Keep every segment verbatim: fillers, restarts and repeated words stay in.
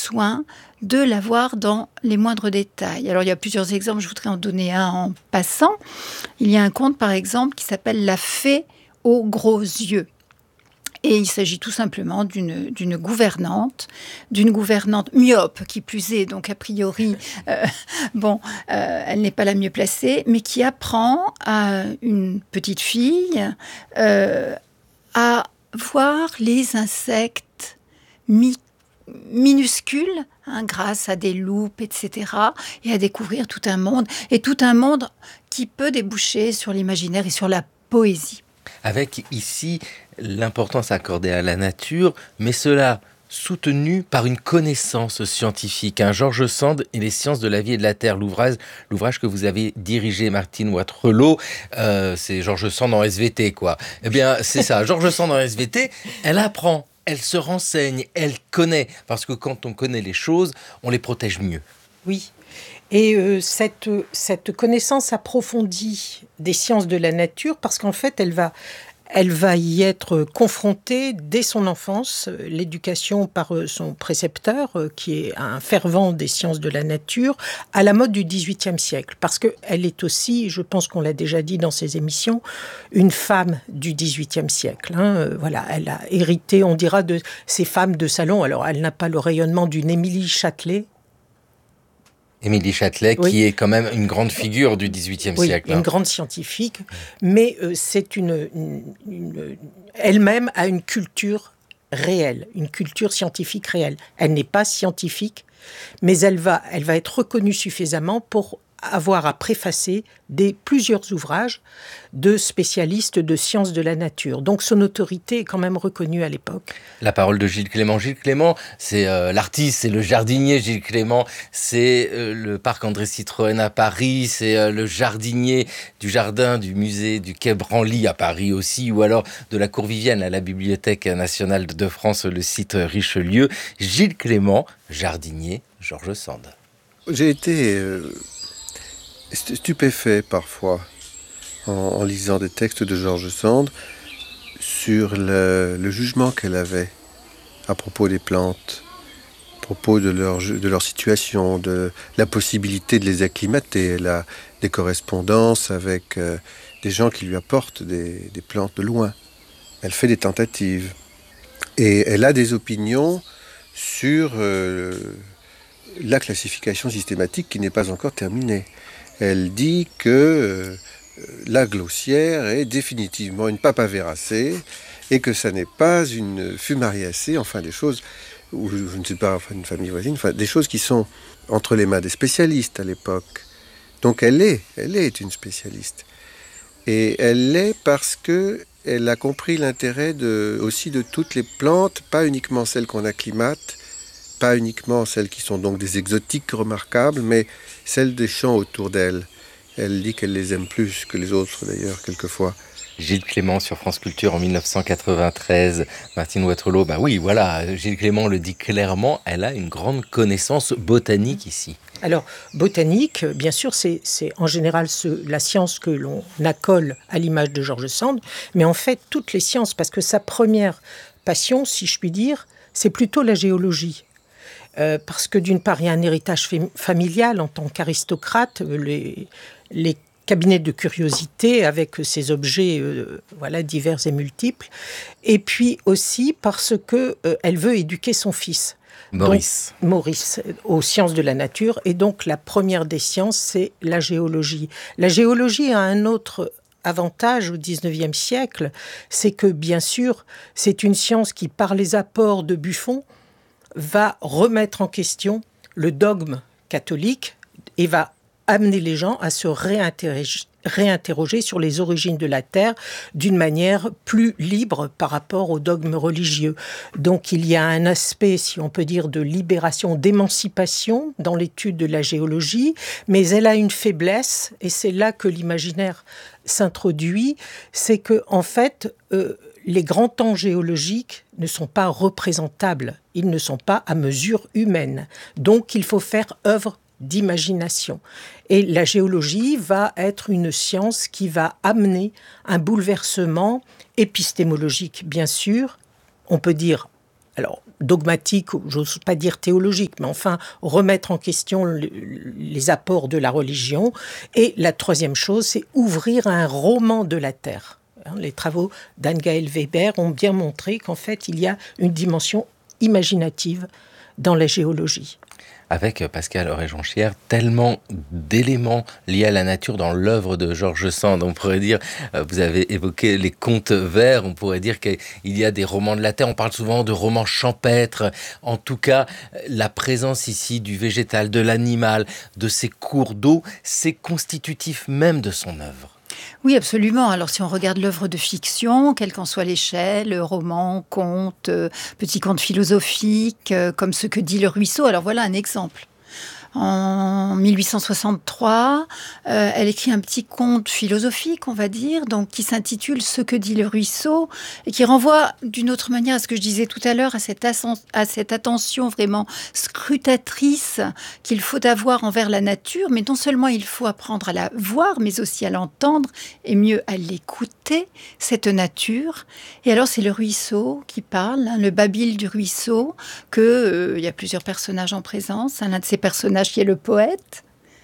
soin de la voir dans les moindres détails. Alors, il y a plusieurs exemples, je voudrais en donner un en passant. Il y a un conte, par exemple, qui s'appelle « La fée aux gros yeux ». Et il s'agit tout simplement d'une, d'une gouvernante, d'une gouvernante myope, qui plus est, donc a priori, euh, bon, euh, elle n'est pas la mieux placée, mais qui apprend à une petite fille euh, à voir les insectes mi- minuscules, hein, grâce à des loupes, et cetera, et à découvrir tout un monde, et tout un monde qui peut déboucher sur l'imaginaire et sur la poésie. Avec ici l'importance accordée à la nature, mais cela soutenu par une connaissance scientifique. Hein. George Sand et les sciences de la vie et de la terre, l'ouvrage, l'ouvrage que vous avez dirigé, Martine Waterloo, euh, c'est George Sand en S V T, quoi. Eh bien, c'est ça, George Sand en S V T, elle apprend, elle se renseigne, elle connaît, parce que quand on connaît les choses, on les protège mieux. Oui. Et euh, cette, cette connaissance approfondie des sciences de la nature, parce qu'en fait, elle va, elle va y être confrontée dès son enfance, l'éducation par son précepteur, qui est un fervent des sciences de la nature, à la mode du dix-huitième siècle. Parce qu'elle est aussi, je pense qu'on l'a déjà dit dans ses émissions, une femme du dix-huitième siècle. Hein. Voilà, elle a hérité, on dira, de ces femmes de salon. Alors, elle n'a pas le rayonnement d'une Émilie Châtelet, Émilie Châtelet, oui. Qui est quand même une grande figure du dix-huitième oui, siècle. Une hein. grande scientifique, mais euh, c'est une, une, une... Elle-même a une culture réelle, une culture scientifique réelle. Elle n'est pas scientifique, mais elle va, elle va être reconnue suffisamment pour avoir à préfacer des, plusieurs ouvrages de spécialistes de sciences de la nature. Donc son autorité est quand même reconnue à l'époque. La parole de Gilles Clément. Gilles Clément, c'est euh, l'artiste, c'est le jardinier Gilles Clément, c'est euh, le parc André Citroën à Paris, c'est euh, le jardinier du jardin du musée du Quai Branly à Paris aussi, ou alors de la Cour Vivienne à la Bibliothèque nationale de France, le site Richelieu. Gilles Clément, jardinier, George Sand. J'ai été... Euh... stupéfait parfois en, en lisant des textes de George Sand sur le, le jugement qu'elle avait à propos des plantes, à propos de leur, de leur situation, de la possibilité de les acclimater. Elle a des correspondances avec euh, des gens qui lui apportent des, des plantes de loin. Elle fait des tentatives. Et elle a des opinions sur euh, la classification systématique qui n'est pas encore terminée. Elle dit que euh, la glaucière est définitivement une papaveracée et que ça n'est pas une fumariacée, enfin des choses, ou je ne sais pas, enfin une famille voisine, enfin des choses qui sont entre les mains des spécialistes à l'époque. Donc elle est, elle est une spécialiste. Et elle l'est parce que elle a compris l'intérêt de, aussi de toutes les plantes, pas uniquement celles qu'on acclimate, pas uniquement celles qui sont donc des exotiques remarquables, mais celles des champs autour d'elle. Elle dit qu'elle les aime plus que les autres, d'ailleurs, quelquefois. Gilles Clément sur France Culture en dix-neuf cent quatre-vingt-treize. Martine Waterloo, bah oui, voilà, Gilles Clément le dit clairement, elle a une grande connaissance botanique ici. Alors, botanique, bien sûr, c'est, c'est en général ce, la science que l'on accole à l'image de George Sand, mais en fait, toutes les sciences, parce que sa première passion, si je puis dire, c'est plutôt la géologie. Euh, parce que d'une part, il y a un héritage fam- familial en tant qu'aristocrate, les, les cabinets de curiosité avec ces objets euh, voilà, divers et multiples, et puis aussi parce qu'elle euh, veut éduquer son fils. Maurice. Donc, Maurice, aux sciences de la nature, et donc la première des sciences, c'est la géologie. La géologie a un autre avantage au dix-neuvième siècle, c'est que bien sûr, c'est une science qui, par les apports de Buffon, va remettre en question le dogme catholique et va amener les gens à se réinterroger, réinterroger sur les origines de la Terre d'une manière plus libre par rapport au dogme religieux. Donc il y a un aspect, si on peut dire, de libération, d'émancipation dans l'étude de la géologie, mais elle a une faiblesse, et c'est là que l'imaginaire s'introduit, c'est que en fait, euh, les grands temps géologiques ne sont pas représentables, ils ne sont pas à mesure humaine. Donc il faut faire œuvre d'imagination. Et la géologie va être une science qui va amener un bouleversement épistémologique, bien sûr. On peut dire, alors dogmatique, j'ose pas dire théologique, mais enfin remettre en question le, les apports de la religion. Et la troisième chose, c'est ouvrir un roman de la terre. Les travaux d'Anne-Gaëlle Weber ont bien montré qu'en fait, il y a une dimension imaginative dans la géologie. Avec Pascale Auré-Jonchière, tellement d'éléments liés à la nature dans l'œuvre de George Sand. On pourrait dire, vous avez évoqué les contes vers, on pourrait dire qu'il y a des romans de la terre, on parle souvent de romans champêtres. En tout cas, la présence ici du végétal, de l'animal, de ces cours d'eau, c'est constitutif même de son œuvre. Oui, absolument. Alors, si on regarde l'œuvre de fiction, quelle qu'en soit l'échelle, roman, conte, euh, petit conte philosophique, euh, comme ce que dit le ruisseau, alors voilà un exemple. En mille huit cent soixante-trois, euh, elle écrit un petit conte philosophique, on va dire, donc qui s'intitule « Ce que dit le ruisseau » et qui renvoie d'une autre manière à ce que je disais tout à l'heure, à cette, à cette attention vraiment scrutatrice qu'il faut avoir envers la nature, mais non seulement il faut apprendre à la voir, mais aussi à l'entendre et mieux à l'écouter, cette nature. Et alors c'est le ruisseau qui parle, hein, le babil du ruisseau, que euh, il y a plusieurs personnages en présence, hein, l'un de ces personnages qui est le poète,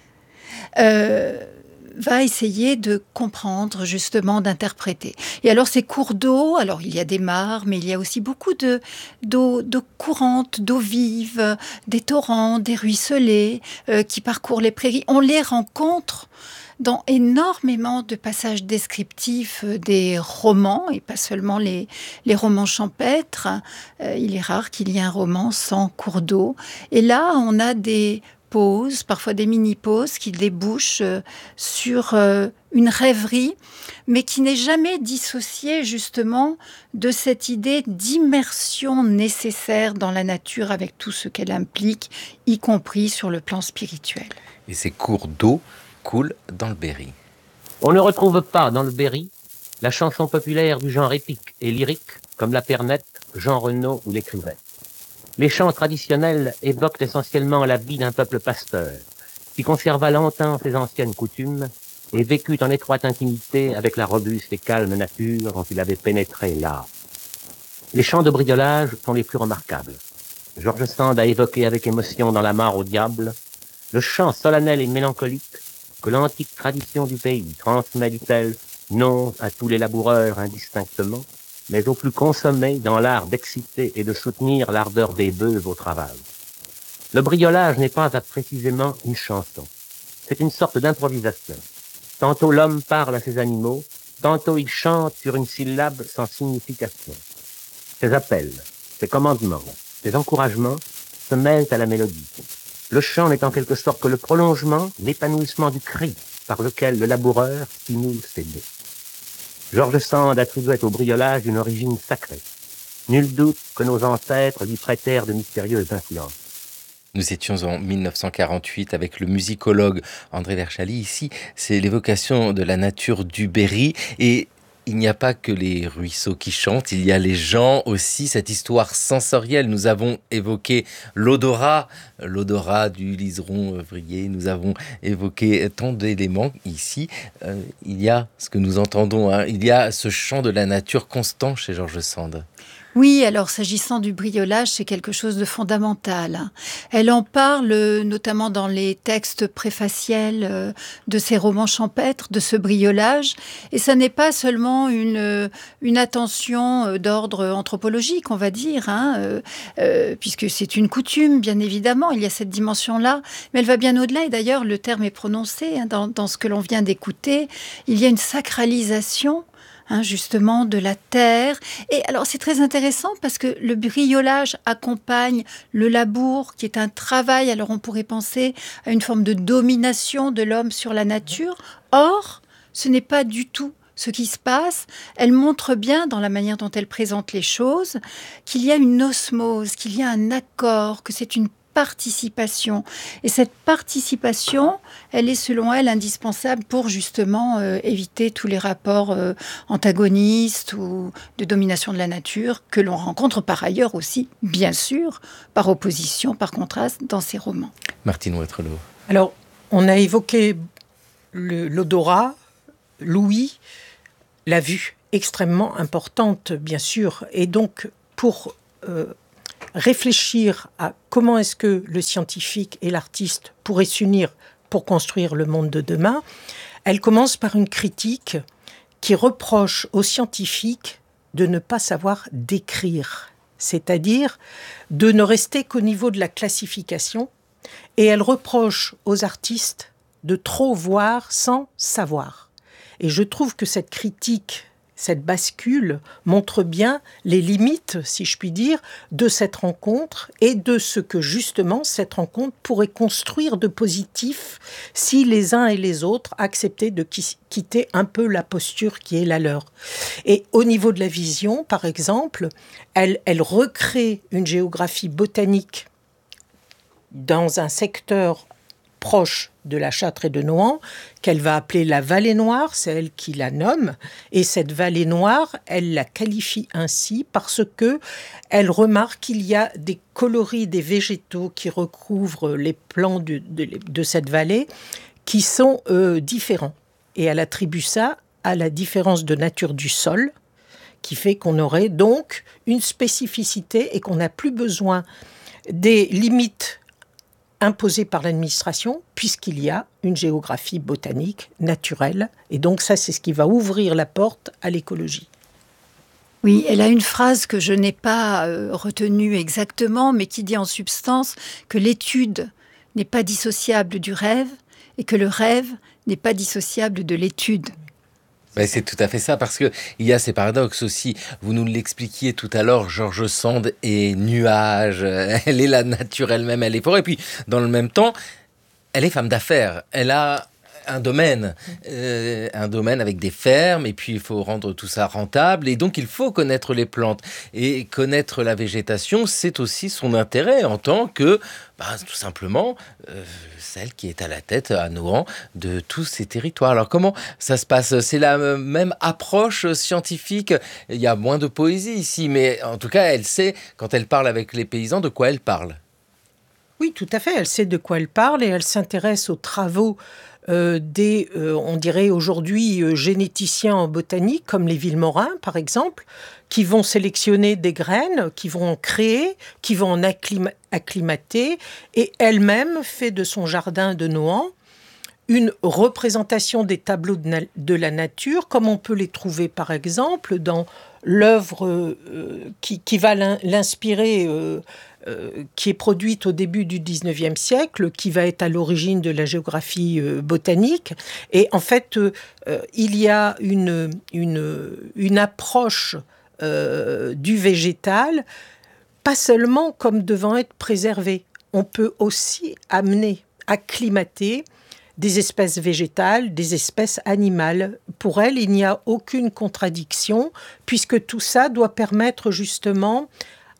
euh, va essayer de comprendre, justement, d'interpréter. Et alors, ces cours d'eau, alors il y a des mares, mais il y a aussi beaucoup de, d'eau, d'eau courante, d'eau vive, des torrents, des ruisselets euh, qui parcourent les prairies. On les rencontre dans énormément de passages descriptifs des romans, et pas seulement les, les romans champêtres. Euh, il est rare qu'il y ait un roman sans cours d'eau. Et là, on a des pauses, parfois des mini-pauses, qui débouchent euh, sur euh, une rêverie, mais qui n'est jamais dissociée justement de cette idée d'immersion nécessaire dans la nature avec tout ce qu'elle implique, y compris sur le plan spirituel. Et ces cours d'eau coulent dans le Berry. On ne retrouve pas dans le Berry la chanson populaire du genre épique et lyrique, comme la Pernette, Jean Renaud ou l'écrivain. Les chants traditionnels évoquent essentiellement la vie d'un peuple pasteur, qui conserva longtemps ses anciennes coutumes et vécut en étroite intimité avec la robuste et calme nature dont il avait pénétré l'art. Les chants de briolage sont les plus remarquables. George Sand a évoqué avec émotion dans La mare au diable le chant solennel et mélancolique que l'antique tradition du pays transmet, dit-elle, non à tous les laboureurs indistinctement, mais aux plus consommés dans l'art d'exciter et de soutenir l'ardeur des bœufs au travail. Le briolage n'est pas précisément une chanson. C'est une sorte d'improvisation. Tantôt l'homme parle à ses animaux, tantôt il chante sur une syllabe sans signification. Ses appels, ses commandements, ses encouragements se mêlent à la mélodie. Le chant n'est en quelque sorte que le prolongement, l'épanouissement du cri par lequel le laboureur stimule ses bœufs. George Sand attribuait au briolage une origine sacrée. Nul doute que nos ancêtres lui prêtèrent de mystérieuses influences. Nous étions en mille neuf cent quarante-huit avec le musicologue André Verschali. Ici, c'est l'évocation de la nature du Berry. Et il n'y a pas que les ruisseaux qui chantent, il y a les gens aussi, cette histoire sensorielle. Nous avons évoqué l'odorat, l'odorat du liseron vrillé. Nous avons évoqué tant d'éléments ici. Euh, il y a ce que nous entendons, hein, il y a ce chant de la nature constant chez George Sand. Oui, alors s'agissant du briolage, c'est quelque chose de fondamental. Elle en parle notamment dans les textes préfaciels de ses romans champêtres, de ce briolage. Et ça n'est pas seulement une, une attention d'ordre anthropologique, on va dire, hein, euh, euh, puisque c'est une coutume, bien évidemment, il y a cette dimension-là. Mais elle va bien au-delà, et d'ailleurs le terme est prononcé hein, dans, dans ce que l'on vient d'écouter. Il y a une sacralisation Hein, justement, de la terre. Et alors, c'est très intéressant parce que le briolage accompagne le labour, qui est un travail. Alors, on pourrait penser à une forme de domination de l'homme sur la nature. Or, ce n'est pas du tout ce qui se passe. Elle montre bien, dans la manière dont elle présente les choses, qu'il y a une osmose, qu'il y a un accord, que c'est une participation. Et cette participation, elle est selon elle indispensable pour justement euh, éviter tous les rapports euh, antagonistes ou de domination de la nature que l'on rencontre par ailleurs aussi, bien sûr, par opposition, par contraste, dans ces romans. Martine Waterloo. Alors, on a évoqué le, l'odorat, l'ouïe, la vue, extrêmement importante, bien sûr. Et donc, pour... Euh, réfléchir à comment est-ce que le scientifique et l'artiste pourraient s'unir pour construire le monde de demain, elle commence par une critique qui reproche aux scientifiques de ne pas savoir décrire, c'est-à-dire de ne rester qu'au niveau de la classification, et elle reproche aux artistes de trop voir sans savoir. Et je trouve que cette critique, cette bascule, montre bien les limites, si je puis dire, de cette rencontre et de ce que justement cette rencontre pourrait construire de positif si les uns et les autres acceptaient de quitter un peu la posture qui est la leur. Et au niveau de la vision, par exemple, elle, elle recrée une géographie botanique dans un secteur proche de la Châtre et de Nohant, qu'elle va appeler la vallée noire, c'est elle qui la nomme, et cette vallée noire, elle la qualifie ainsi parce que elle remarque qu'il y a des coloris des végétaux qui recouvrent les plans de, de, de cette vallée qui sont euh, différents. Et elle attribue ça à la différence de nature du sol, qui fait qu'on aurait donc une spécificité et qu'on n'a plus besoin des limites imposée par l'administration, puisqu'il y a une géographie botanique naturelle. Et donc ça, c'est ce qui va ouvrir la porte à l'écologie. Oui, elle a une phrase que je n'ai pas euh, retenue exactement, mais qui dit en substance que l'étude n'est pas dissociable du rêve et que le rêve n'est pas dissociable de l'étude. Ben c'est tout à fait ça, parce qu'il y a ces paradoxes aussi. Vous nous l'expliquiez tout à l'heure, George Sand est nuage, elle est la nature elle-même, elle est forêt. Et puis, dans le même temps, elle est femme d'affaires. Elle a un domaine, euh, un domaine avec des fermes, et puis il faut rendre tout ça rentable. Et donc, il faut connaître les plantes. Et connaître la végétation, c'est aussi son intérêt en tant que, bah, tout simplement, euh, celle qui est à la tête, à Nohant, de tous ces territoires. Alors, comment ça se passe ? C'est la même approche scientifique. Il y a moins de poésie ici, mais en tout cas, elle sait, quand elle parle avec les paysans, de quoi elle parle. Oui, tout à fait. Elle sait de quoi elle parle et elle s'intéresse aux travaux Euh, des, euh, on dirait aujourd'hui, euh, généticiens en botanique, comme les Villemorins, par exemple, qui vont sélectionner des graines, qui vont en créer, qui vont en acclim- acclimater, et elle-même fait de son jardin de Nohant une représentation des tableaux de, na- de la nature, comme on peut les trouver, par exemple, dans l'œuvre euh, qui, qui va l'in- l'inspirer, euh, euh, qui est produite au début du dix-neuvième siècle, qui va être à l'origine de la géographie euh, botanique. Et en fait, euh, euh, il y a une, une, une approche euh, du végétal, pas seulement comme devant être préservé. On peut aussi amener, acclimater des espèces végétales, des espèces animales. Pour elle, il n'y a aucune contradiction, puisque tout ça doit permettre justement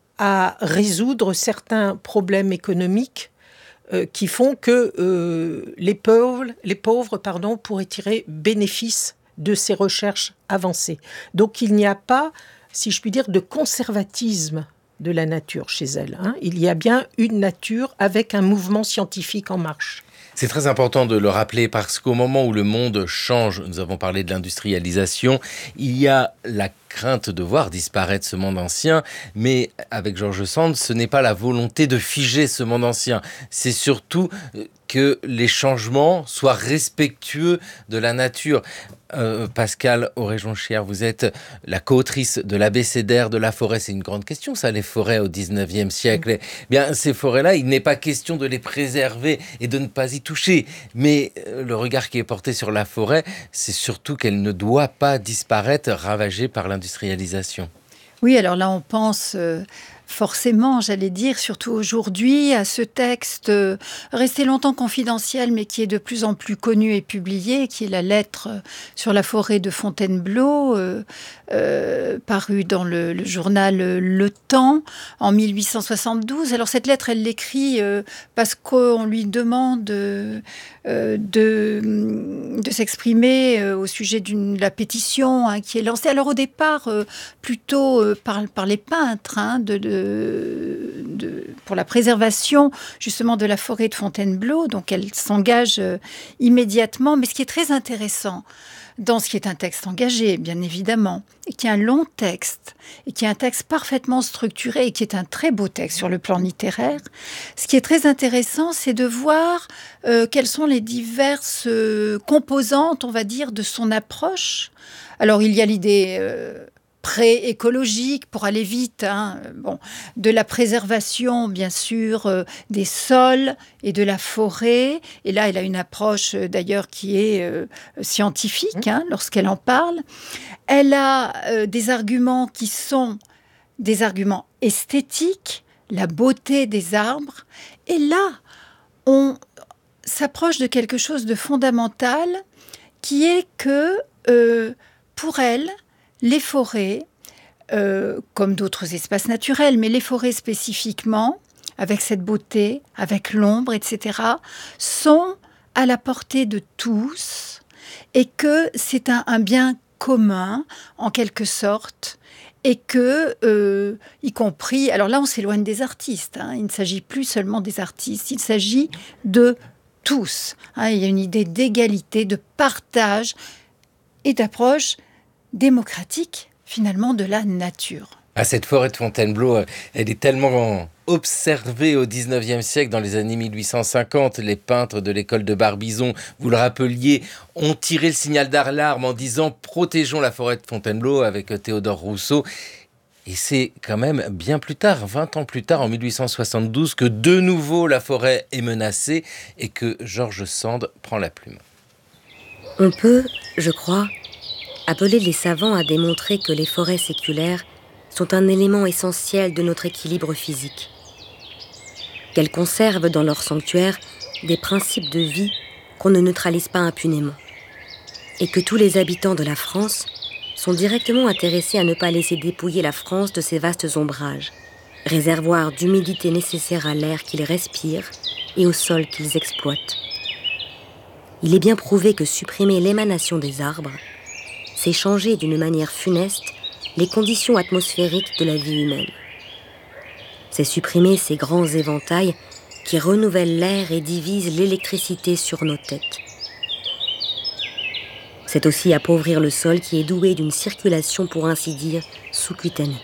à résoudre certains problèmes économiques euh, qui font que euh, les pauvres, les pauvres pardon, pourraient tirer bénéfice de ces recherches avancées. Donc il n'y a pas, si je puis dire, de conservatisme de la nature chez elle. Hein. Il y a bien une nature avec un mouvement scientifique en marche. C'est très important de le rappeler parce qu'au moment où le monde change, nous avons parlé de l'industrialisation, il y a la crainte de voir disparaître ce monde ancien, mais avec George Sand, ce n'est pas la volonté de figer ce monde ancien, c'est surtout que les changements soient respectueux de la nature. Euh, Pascale Auréjon-Chière, vous êtes la co-autrice de l'abécédaire de la forêt. C'est une grande question, ça, les forêts au dix-neuvième siècle. Eh bien, ces forêts-là, il n'est pas question de les préserver et de ne pas y toucher. Mais euh, le regard qui est porté sur la forêt, c'est surtout qu'elle ne doit pas disparaître, ravagée par l'industrialisation. Oui, alors là, on pense... Euh... Forcément, j'allais dire, surtout aujourd'hui, à ce texte euh, resté longtemps confidentiel, mais qui est de plus en plus connu et publié, qui est la lettre sur la forêt de Fontainebleau, euh, euh, parue dans le, le journal Le Temps en mille huit cent soixante-douze. Alors cette lettre, elle l'écrit euh, parce qu'on lui demande euh, de, de s'exprimer euh, au sujet de la pétition hein, qui est lancée. Alors au départ, euh, plutôt euh, par, par les peintres hein, de, de de, de, pour la préservation justement de la forêt de Fontainebleau. Donc elle s'engage euh, immédiatement. Mais ce qui est très intéressant dans ce qui est un texte engagé, bien évidemment, et qui est un long texte, et qui est un texte parfaitement structuré, et qui est un très beau texte sur le plan littéraire, ce qui est très intéressant, c'est de voir euh, quelles sont les diverses euh, composantes, on va dire, de son approche. Alors, il y a l'idée euh, pré-écologique, pour aller vite, hein, bon, de la préservation, bien sûr, euh, des sols et de la forêt. Et là, elle a une approche, euh, d'ailleurs, qui est euh, scientifique, hein, lorsqu'elle en parle. Elle a euh, des arguments qui sont des arguments esthétiques, la beauté des arbres. Et là, on s'approche de quelque chose de fondamental, qui est que, euh, pour elle, les forêts, euh, comme d'autres espaces naturels, mais les forêts spécifiquement, avec cette beauté, avec l'ombre, et cetera, sont à la portée de tous et que c'est un, un bien commun, en quelque sorte, et que, euh, y compris... Alors là, on s'éloigne des artistes, hein, il ne s'agit plus seulement des artistes, il s'agit de tous. Hein, il y a une idée d'égalité, de partage et d'approche démocratique, finalement, de la nature. Ah, cette forêt de Fontainebleau, elle est tellement observée au dix-neuvième siècle, dans les années mille huit cent cinquante. Les peintres de l'école de Barbizon, vous le rappeliez, ont tiré le signal d'alarme en disant « Protégeons la forêt de Fontainebleau » avec Théodore Rousseau. Et c'est quand même bien plus tard, vingt ans plus tard, en mille huit cent soixante-douze, que de nouveau la forêt est menacée et que George Sand prend la plume. On peut, je crois, appeler les savants à démontrer que les forêts séculaires sont un élément essentiel de notre équilibre physique. Qu'elles conservent dans leur sanctuaire des principes de vie qu'on ne neutralise pas impunément. Et que tous les habitants de la France sont directement intéressés à ne pas laisser dépouiller la France de ses vastes ombrages, réservoirs d'humidité nécessaires à l'air qu'ils respirent et au sol qu'ils exploitent. Il est bien prouvé que supprimer l'émanation des arbres, c'est changer d'une manière funeste les conditions atmosphériques de la vie humaine. C'est supprimer ces grands éventails qui renouvellent l'air et divisent l'électricité sur nos têtes. C'est aussi appauvrir le sol qui est doué d'une circulation, pour ainsi dire, sous-cutanée.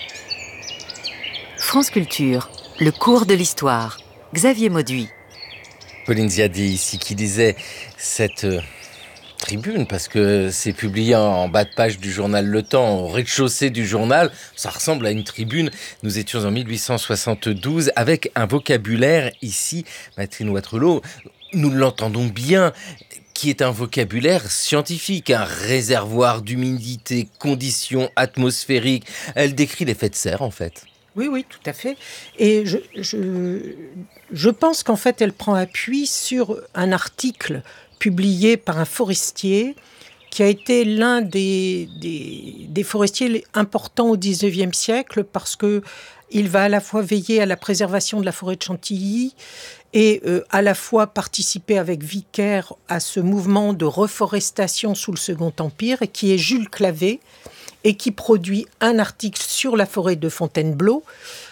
France Culture, le cours de l'histoire. Xavier Mauduit. Pauline Ziadé ici qui disait cette euh, tribune, parce que c'est publié en bas de page du journal Le Temps, au rez-de-chaussée du journal, ça ressemble à une tribune. Nous étions en mille huit cent soixante-douze avec un vocabulaire ici, Catherine Waterloo, nous l'entendons bien, qui est un vocabulaire scientifique, un réservoir d'humidité, conditions atmosphériques. Elle décrit l'effet de serre en fait. Oui, oui, tout à fait. Et je, je, je pense qu'en fait, elle prend appui sur un article publié par un forestier qui a été l'un des, des, des forestiers importants au dix-neuvième siècle parce qu'il va à la fois veiller à la préservation de la forêt de Chantilly et euh, à la fois participer avec Vicaire à ce mouvement de reforestation sous le Second Empire, et qui est Jules Clavé, et qui produit un article sur la forêt de Fontainebleau,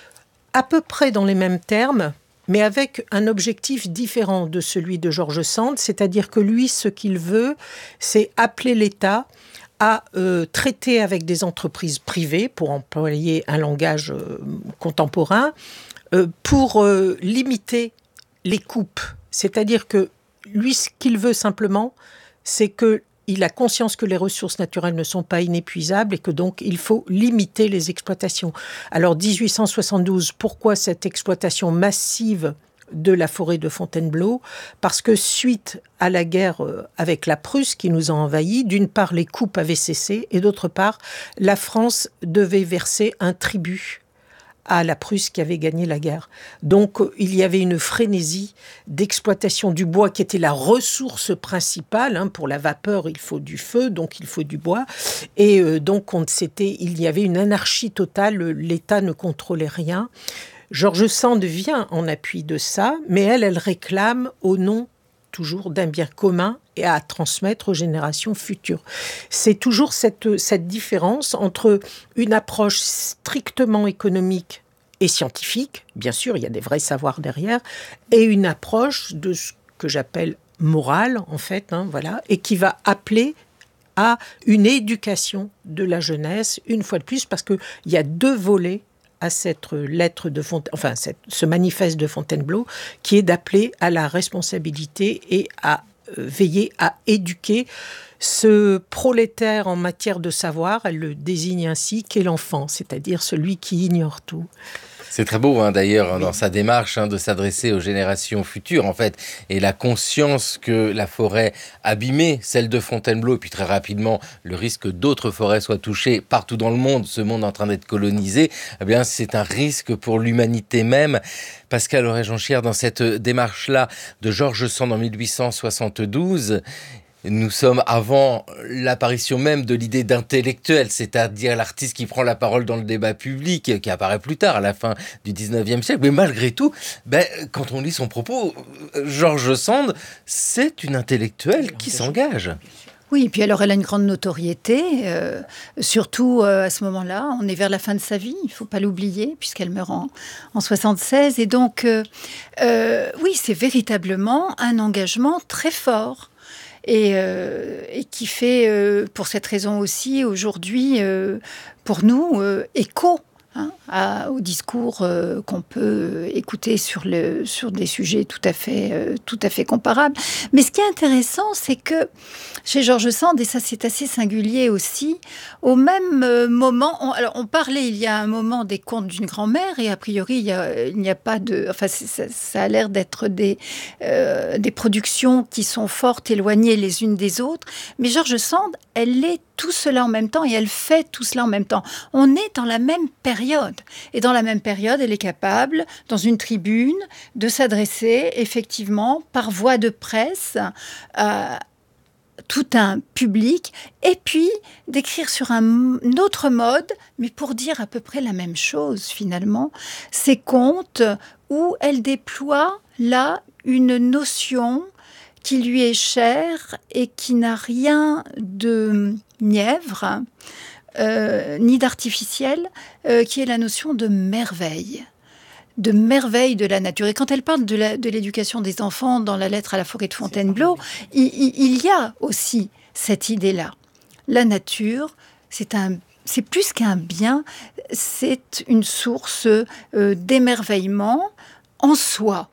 à peu près dans les mêmes termes, mais avec un objectif différent de celui de George Sand, c'est-à-dire que lui, ce qu'il veut, c'est appeler l'État à euh, traiter avec des entreprises privées, pour employer un langage euh, contemporain, euh, pour euh, limiter les coupes. C'est-à-dire que lui, ce qu'il veut simplement, c'est que il a conscience que les ressources naturelles ne sont pas inépuisables et que donc il faut limiter les exploitations. Alors dix-huit cent soixante-douze, pourquoi cette exploitation massive de la forêt de Fontainebleau? Parce que suite à la guerre avec la Prusse qui nous a envahis, d'une part les coupes avaient cessé et d'autre part la France devait verser un tribut à la Prusse qui avait gagné la guerre. Donc, il y avait une frénésie d'exploitation du bois qui était la ressource principale. Hein, pour la vapeur, il faut du feu, donc il faut du bois. Et euh, donc, on, c'était, il y avait une anarchie totale. L'État ne contrôlait rien. George Sand vient en appui de ça, mais elle, elle réclame au nom toujours d'un bien commun et à transmettre aux générations futures. C'est toujours cette, cette différence entre une approche strictement économique et scientifique, bien sûr, il y a des vrais savoirs derrière, et une approche de ce que j'appelle morale, en fait, hein, voilà, et qui va appeler à une éducation de la jeunesse, une fois de plus, parce qu'il y a deux volets à cette lettre de Fontaine, enfin, cette, ce manifeste de Fontainebleau, qui est d'appeler à la responsabilité et à euh, veiller à éduquer ce prolétaire en matière de savoir. Elle le désigne ainsi, qu'est l'enfant, c'est-à-dire celui qui ignore tout. C'est très beau, hein, d'ailleurs, dans sa démarche, hein, de s'adresser aux générations futures, en fait, et la conscience que la forêt abîmée, celle de Fontainebleau, et puis très rapidement, le risque que d'autres forêts soient touchées partout dans le monde, ce monde en train d'être colonisé, eh bien, c'est un risque pour l'humanité même. Pascal Auret-Jonchière, dans cette démarche-là de George Sand en mille huit cent soixante-douze, nous sommes avant l'apparition même de l'idée d'intellectuel, c'est-à-dire l'artiste qui prend la parole dans le débat public, qui apparaît plus tard, à la fin du dix-neuvième siècle. Mais malgré tout, ben, quand on lit son propos, George Sand, c'est une intellectuelle qui s'engage. Oui, et puis alors elle a une grande notoriété, euh, surtout euh, à ce moment-là, on est vers la fin de sa vie, il ne faut pas l'oublier, puisqu'elle meurt en, en soixante-seize. Et donc, euh, euh, oui, c'est véritablement un engagement très fort. Et, euh, et qui fait, euh, pour cette raison aussi, aujourd'hui, euh, pour nous, euh, écho hein, à, au discours euh, qu'on peut écouter sur, le, sur des sujets tout à fait, euh, tout à fait comparables. Mais ce qui est intéressant, c'est que chez George Sand, et ça c'est assez singulier aussi, au même euh, moment, on, alors on parlait il y a un moment des contes d'une grand-mère, et a priori il, y a, il n'y a pas de... Enfin ça, ça a l'air d'être des, euh, des productions qui sont fort éloignées les unes des autres, mais George Sand, elle est tout cela en même temps, et elle fait tout cela en même temps. On est dans la même période, et dans la même période, elle est capable, dans une tribune, de s'adresser effectivement par voie de presse à tout un public, et puis d'écrire sur un autre mode, mais pour dire à peu près la même chose finalement, ces contes où elle déploie là une notion qui lui est chère et qui n'a rien de mièvre, euh, ni d'artificiel, euh, qui est la notion de merveille. de merveille de la nature. Et quand elle parle de, la, de l'éducation des enfants dans la lettre à la forêt de Fontainebleau, il, il, il y a aussi cette idée-là. La nature, c'est, un, c'est plus qu'un bien, c'est une source euh, d'émerveillement en soi.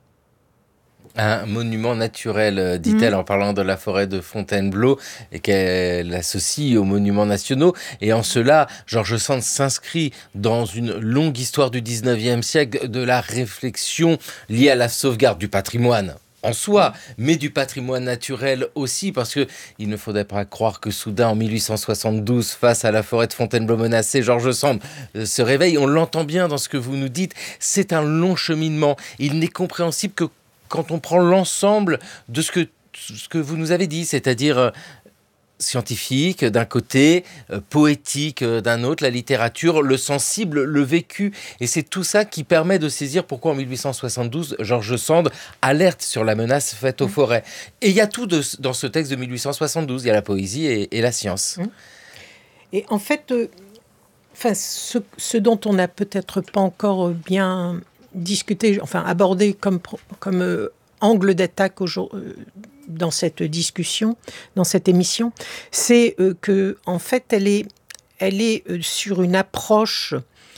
Un monument naturel, dit-elle, mmh. en parlant de la forêt de Fontainebleau, et qu'elle associe aux monuments nationaux. Et en cela, George Sand s'inscrit dans une longue histoire du dix-neuvième siècle de la réflexion liée à la sauvegarde du patrimoine en soi, mais du patrimoine naturel aussi, parce que il ne faudrait pas croire que soudain, en mille huit cent soixante-douze, face à la forêt de Fontainebleau menacée, George Sand se réveille. On l'entend bien dans ce que vous nous dites. C'est un long cheminement. Il n'est compréhensible que quand on prend l'ensemble de ce que, ce que vous nous avez dit, c'est-à-dire euh, scientifique d'un côté, euh, poétique euh, d'un autre, la littérature, le sensible, le vécu. Et c'est tout ça qui permet de saisir pourquoi en mille huit cent soixante-douze, George Sand alerte sur la menace faite aux forêts. Et il y a tout de, dans ce texte de mille huit cent soixante-douze, il y a la poésie et, et la science. Et en fait, euh, enfin, ce, ce dont on n'a peut-être pas encore bien discuté, enfin abordé comme, comme euh, angle d'attaque aujourd'hui, euh, dans cette discussion, dans cette émission, c'est euh, que en fait, elle est, elle est euh, sur une approche,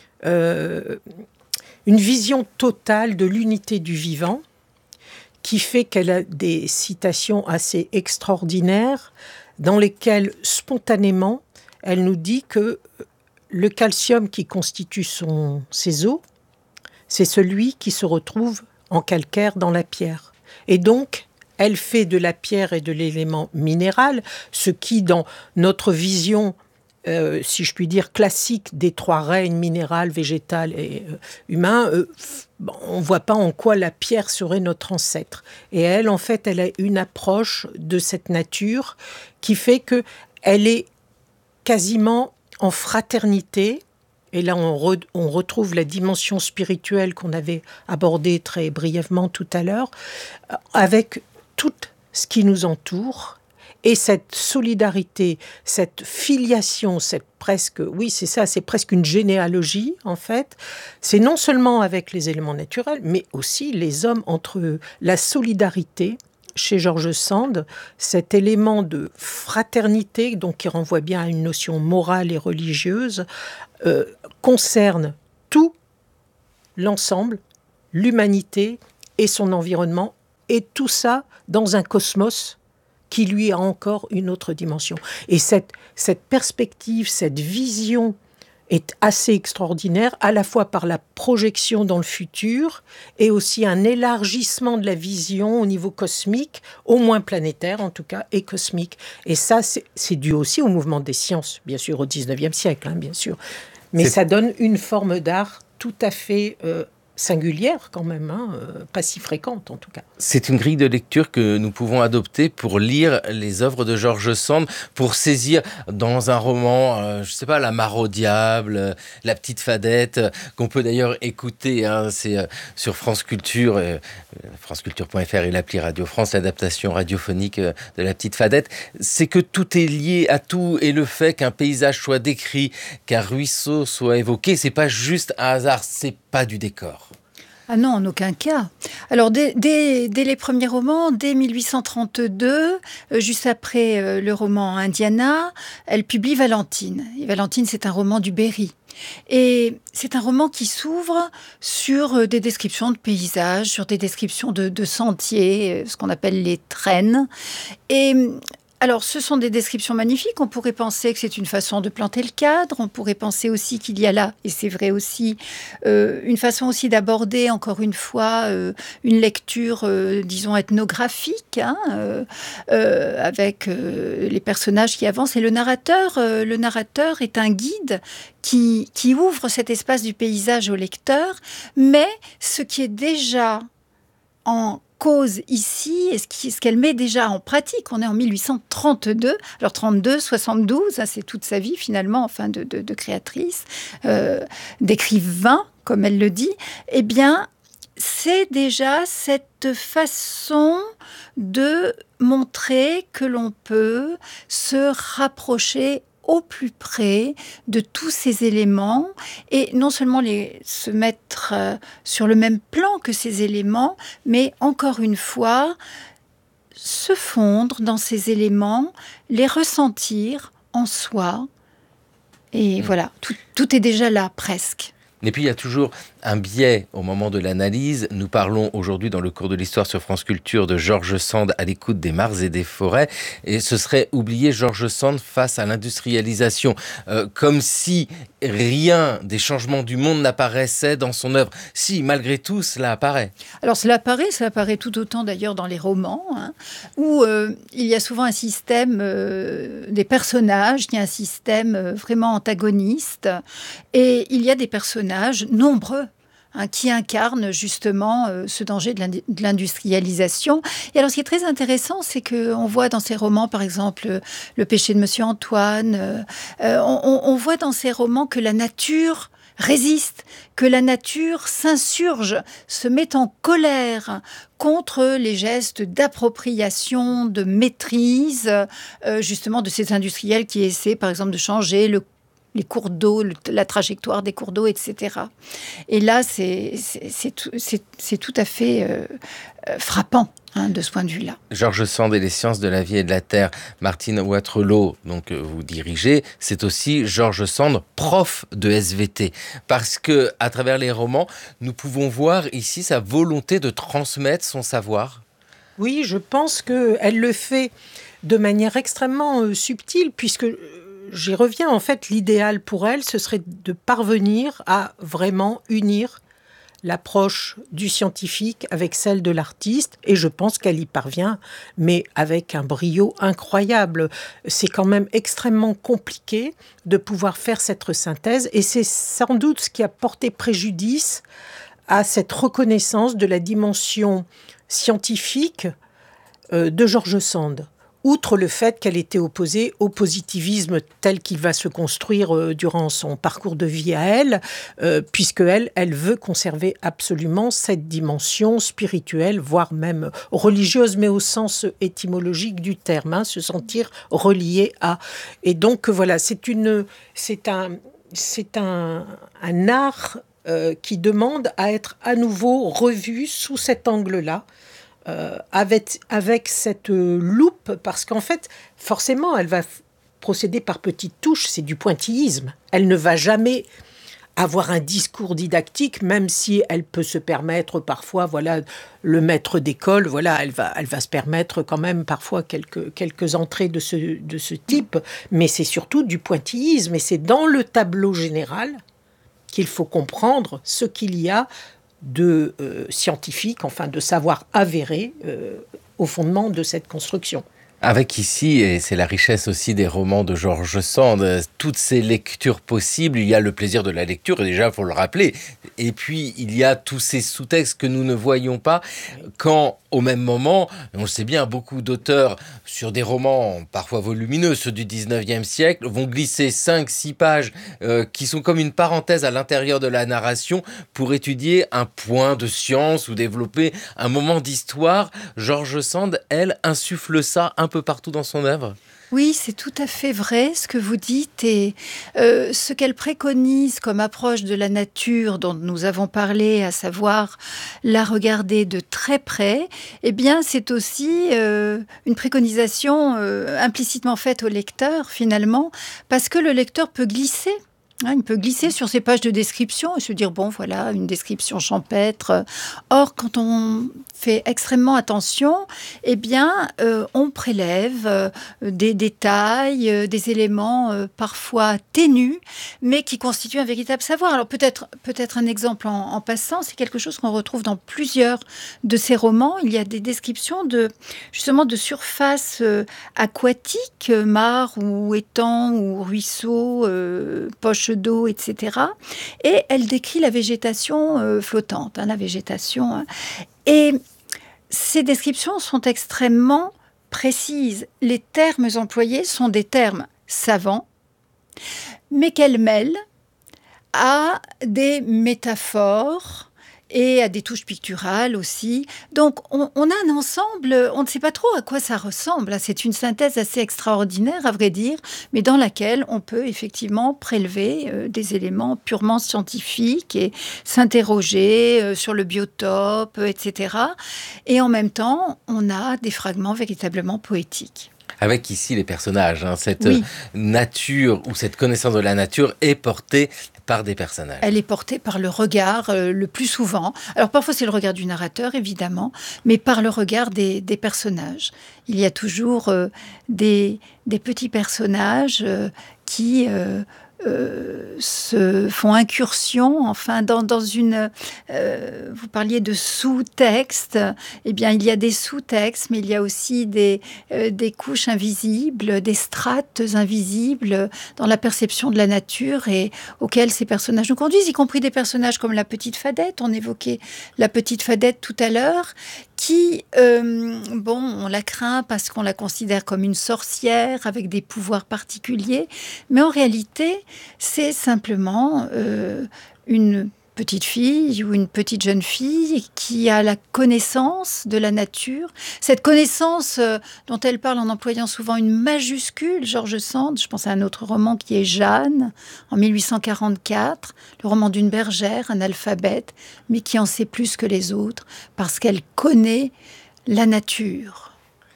euh, une vision totale de l'unité du vivant, qui fait qu'elle a des citations assez extraordinaires, dans lesquelles spontanément, elle nous dit que le calcium qui constitue son, ses os, c'est celui qui se retrouve en calcaire dans la pierre. Et donc, elle fait de la pierre et de l'élément minéral, ce qui, dans notre vision, euh, si je puis dire, classique des trois règnes, minéral, végétal et euh, humain, euh, bon, on ne voit pas en quoi la pierre serait notre ancêtre. Et elle, en fait, elle a une approche de cette nature qui fait qu'elle est quasiment en fraternité. Et là, on, re, on retrouve la dimension spirituelle qu'on avait abordée très brièvement tout à l'heure, avec tout ce qui nous entoure. Et cette solidarité, cette filiation, cette presque, oui, c'est ça, c'est presque une généalogie, en fait. C'est non seulement avec les éléments naturels, mais aussi les hommes entre eux. La solidarité, chez George Sand, cet élément de fraternité, donc qui renvoie bien à une notion morale et religieuse, euh, concerne tout l'ensemble, l'humanité et son environnement, et tout ça dans un cosmos qui lui a encore une autre dimension. Et cette, cette perspective, cette vision est assez extraordinaire, à la fois par la projection dans le futur et aussi un élargissement de la vision au niveau cosmique, au moins planétaire en tout cas, et cosmique. Et ça, c'est, c'est dû aussi au mouvement des sciences, bien sûr, au dix-neuvième siècle, hein, bien sûr. Mais c'est... ça donne une forme d'art tout à fait euh, singulière quand même, hein, euh, pas si fréquente en tout cas. C'est une grille de lecture que nous pouvons adopter pour lire les œuvres de George Sand, pour saisir dans un roman, euh, je sais pas, La Mare au diable, euh, La Petite Fadette, euh, qu'on peut d'ailleurs écouter, hein, c'est euh, sur France Culture, euh, franceculture point f r et l'appli Radio France, l'adaptation radiophonique euh, de La Petite Fadette. C'est que tout est lié à tout, et le fait qu'un paysage soit décrit, qu'un ruisseau soit évoqué, c'est pas juste un hasard, c'est pas du décor. Ah non, en aucun cas. Alors, dès, dès, dès les premiers romans, dès dix-huit cent trente-deux, euh, juste après euh, le roman Indiana, elle publie Valentine. Et Valentine, c'est un roman du Berry. Et c'est un roman qui s'ouvre sur des descriptions de paysages, sur des descriptions de, de sentiers, ce qu'on appelle les traînes. Et alors, ce sont des descriptions magnifiques. On pourrait penser que c'est une façon de planter le cadre. On pourrait penser aussi qu'il y a là, et c'est vrai aussi, euh, une façon aussi d'aborder, encore une fois, euh, une lecture, euh, disons, ethnographique, hein, euh, euh, avec euh, les personnages qui avancent. Et le narrateur, euh, le narrateur est un guide qui, qui ouvre cet espace du paysage au lecteur. Mais ce qui est déjà en cause ici, et ce, qui, ce qu'elle met déjà en pratique. On est en dix-huit cent trente-deux, alors trente-deux, soixante-douze, hein, c'est toute sa vie finalement, enfin de, de, de créatrice, euh, d'écrivain, comme elle le dit. Eh bien, c'est déjà cette façon de montrer que l'on peut se rapprocher au plus près de tous ces éléments, et non seulement les, se mettre euh, sur le même plan que ces éléments, mais encore une fois, se fondre dans ces éléments, les ressentir en soi. Et mmh. voilà, tout, tout est déjà là, presque. Et puis il y a toujours un biais au moment de l'analyse. Nous parlons aujourd'hui dans le cours de l'histoire sur France Culture de George Sand à l'écoute des mares et des forêts. Et ce serait oublier George Sand face à l'industrialisation. Euh, comme si rien des changements du monde n'apparaissait dans son œuvre. Si, malgré tout, cela apparaît. Alors cela apparaît, ça apparaît tout autant d'ailleurs dans les romans, hein, où euh, il y a souvent un système euh, des personnages, il y a un système euh, vraiment antagoniste. Et il y a des personnages nombreux hein, qui incarnent justement euh, ce danger de l'industrialisation. Et alors, ce qui est très intéressant, c'est qu'on voit dans ces romans, par exemple, Le péché de Monsieur Antoine, euh, euh, on, on voit dans ces romans que la nature résiste, que la nature s'insurge, se met en colère contre les gestes d'appropriation, de maîtrise, euh, justement de ces industriels qui essaient, par exemple, de changer le les cours d'eau, la trajectoire des cours d'eau, et cetera. Et là, c'est, c'est, c'est, tout, c'est, c'est tout à fait euh, euh, frappant hein, de ce point de vue-là. George Sand et les sciences de la vie et de la terre, Martine Waterloo, donc euh, vous dirigez, c'est aussi George Sand, prof de S V T. Parce que à travers les romans, nous pouvons voir ici sa volonté de transmettre son savoir. Oui, je pense qu'elle le fait de manière extrêmement euh, subtile, puisque... J'y reviens, en fait, l'idéal pour elle, ce serait de parvenir à vraiment unir l'approche du scientifique avec celle de l'artiste, et je pense qu'elle y parvient, mais avec un brio incroyable. C'est quand même extrêmement compliqué de pouvoir faire cette synthèse, et c'est sans doute ce qui a porté préjudice à cette reconnaissance de la dimension scientifique de George Sand. outre le fait qu'elle était opposée au positivisme tel qu'il va se construire euh, durant son parcours de vie à elle, euh, puisque elle, elle veut conserver absolument cette dimension spirituelle, voire même religieuse, mais au sens étymologique du terme, hein, se sentir relié à. Et donc voilà, c'est une, c'est un, c'est un, un art euh, qui demande à être à nouveau revu sous cet angle-là. Euh, avec, avec cette euh, loupe, parce qu'en fait, forcément, elle va f- procéder par petites touches, c'est du pointillisme. Elle ne va jamais avoir un discours didactique, même si elle peut se permettre parfois, voilà, le maître d'école, voilà, elle va, elle va se permettre quand même parfois quelques, quelques entrées de ce, de ce type, mais c'est surtout du pointillisme, et c'est dans le tableau général qu'il faut comprendre ce qu'il y a de euh, scientifique, enfin de savoir avéré euh, au fondement de cette construction. Avec ici, et c'est la richesse aussi des romans de George Sand, toutes ces lectures possibles, il y a le plaisir de la lecture, et déjà, il faut le rappeler, et puis il y a tous ces sous-textes que nous ne voyons pas, quand, au même moment, on le sait bien, beaucoup d'auteurs, sur des romans parfois volumineux, ceux du dix-neuvième siècle, vont glisser cinq six pages euh, qui sont comme une parenthèse à l'intérieur de la narration pour étudier un point de science ou développer un moment d'histoire. George Sand, elle, insuffle ça un peu partout dans son œuvre. Oui, c'est tout à fait vrai ce que vous dites, et euh, ce qu'elle préconise comme approche de la nature dont nous avons parlé, à savoir la regarder de très près, eh bien c'est aussi euh, une préconisation euh, implicitement faite au lecteur finalement, parce que le lecteur peut glisser. Hein, il peut glisser sur ces pages de description et se dire, bon, voilà, une description champêtre. Or, quand on fait extrêmement attention, eh bien, euh, on prélève euh, des détails, euh, des éléments euh, parfois ténus, mais qui constituent un véritable savoir. Alors, peut-être, peut-être un exemple en, en passant, c'est quelque chose qu'on retrouve dans plusieurs de ces romans. Il y a des descriptions de, justement, de surfaces euh, aquatiques, euh, mares ou étangs ou ruisseaux, euh, poches d'eau, et cetera. Et elle décrit la végétation euh, flottante, hein, la végétation. Hein. Et ces descriptions sont extrêmement précises. Les termes employés sont des termes savants, mais qu'elle mêle à des métaphores et à des touches picturales aussi. Donc, on, on a un ensemble, on ne sait pas trop à quoi ça ressemble. C'est une synthèse assez extraordinaire, à vrai dire, mais dans laquelle on peut effectivement prélever euh, des éléments purement scientifiques et s'interroger euh, sur le biotope, et cetera. Et en même temps, on a des fragments véritablement poétiques. Avec ici les personnages, hein, cette Oui. nature ou cette connaissance de la nature est portée par des personnages. Elle est portée par le regard euh, le plus souvent. Alors parfois c'est le regard du narrateur évidemment, mais par le regard des, des personnages. Il y a toujours euh, des, des petits personnages euh, qui euh, euh, se font incursion, enfin dans, dans une... Euh, vous parliez de sous-texte, eh bien il y a des sous-textes, mais il y a aussi des, euh, des couches invisibles, des strates invisibles dans la perception de la nature et auxquelles ces personnages nous conduisent, y compris des personnages comme la petite Fadette. On évoquait la petite Fadette tout à l'heure, qui, euh, bon, on la craint parce qu'on la considère comme une sorcière avec des pouvoirs particuliers, mais en réalité, c'est simplement euh, une petite fille ou une petite jeune fille qui a la connaissance de la nature. Cette connaissance euh, dont elle parle en employant souvent une majuscule, George Sand, je pense à un autre roman qui est Jeanne, en mille huit cent quarante-quatre, le roman d'une bergère, analphabète, mais qui en sait plus que les autres parce qu'elle connaît la nature.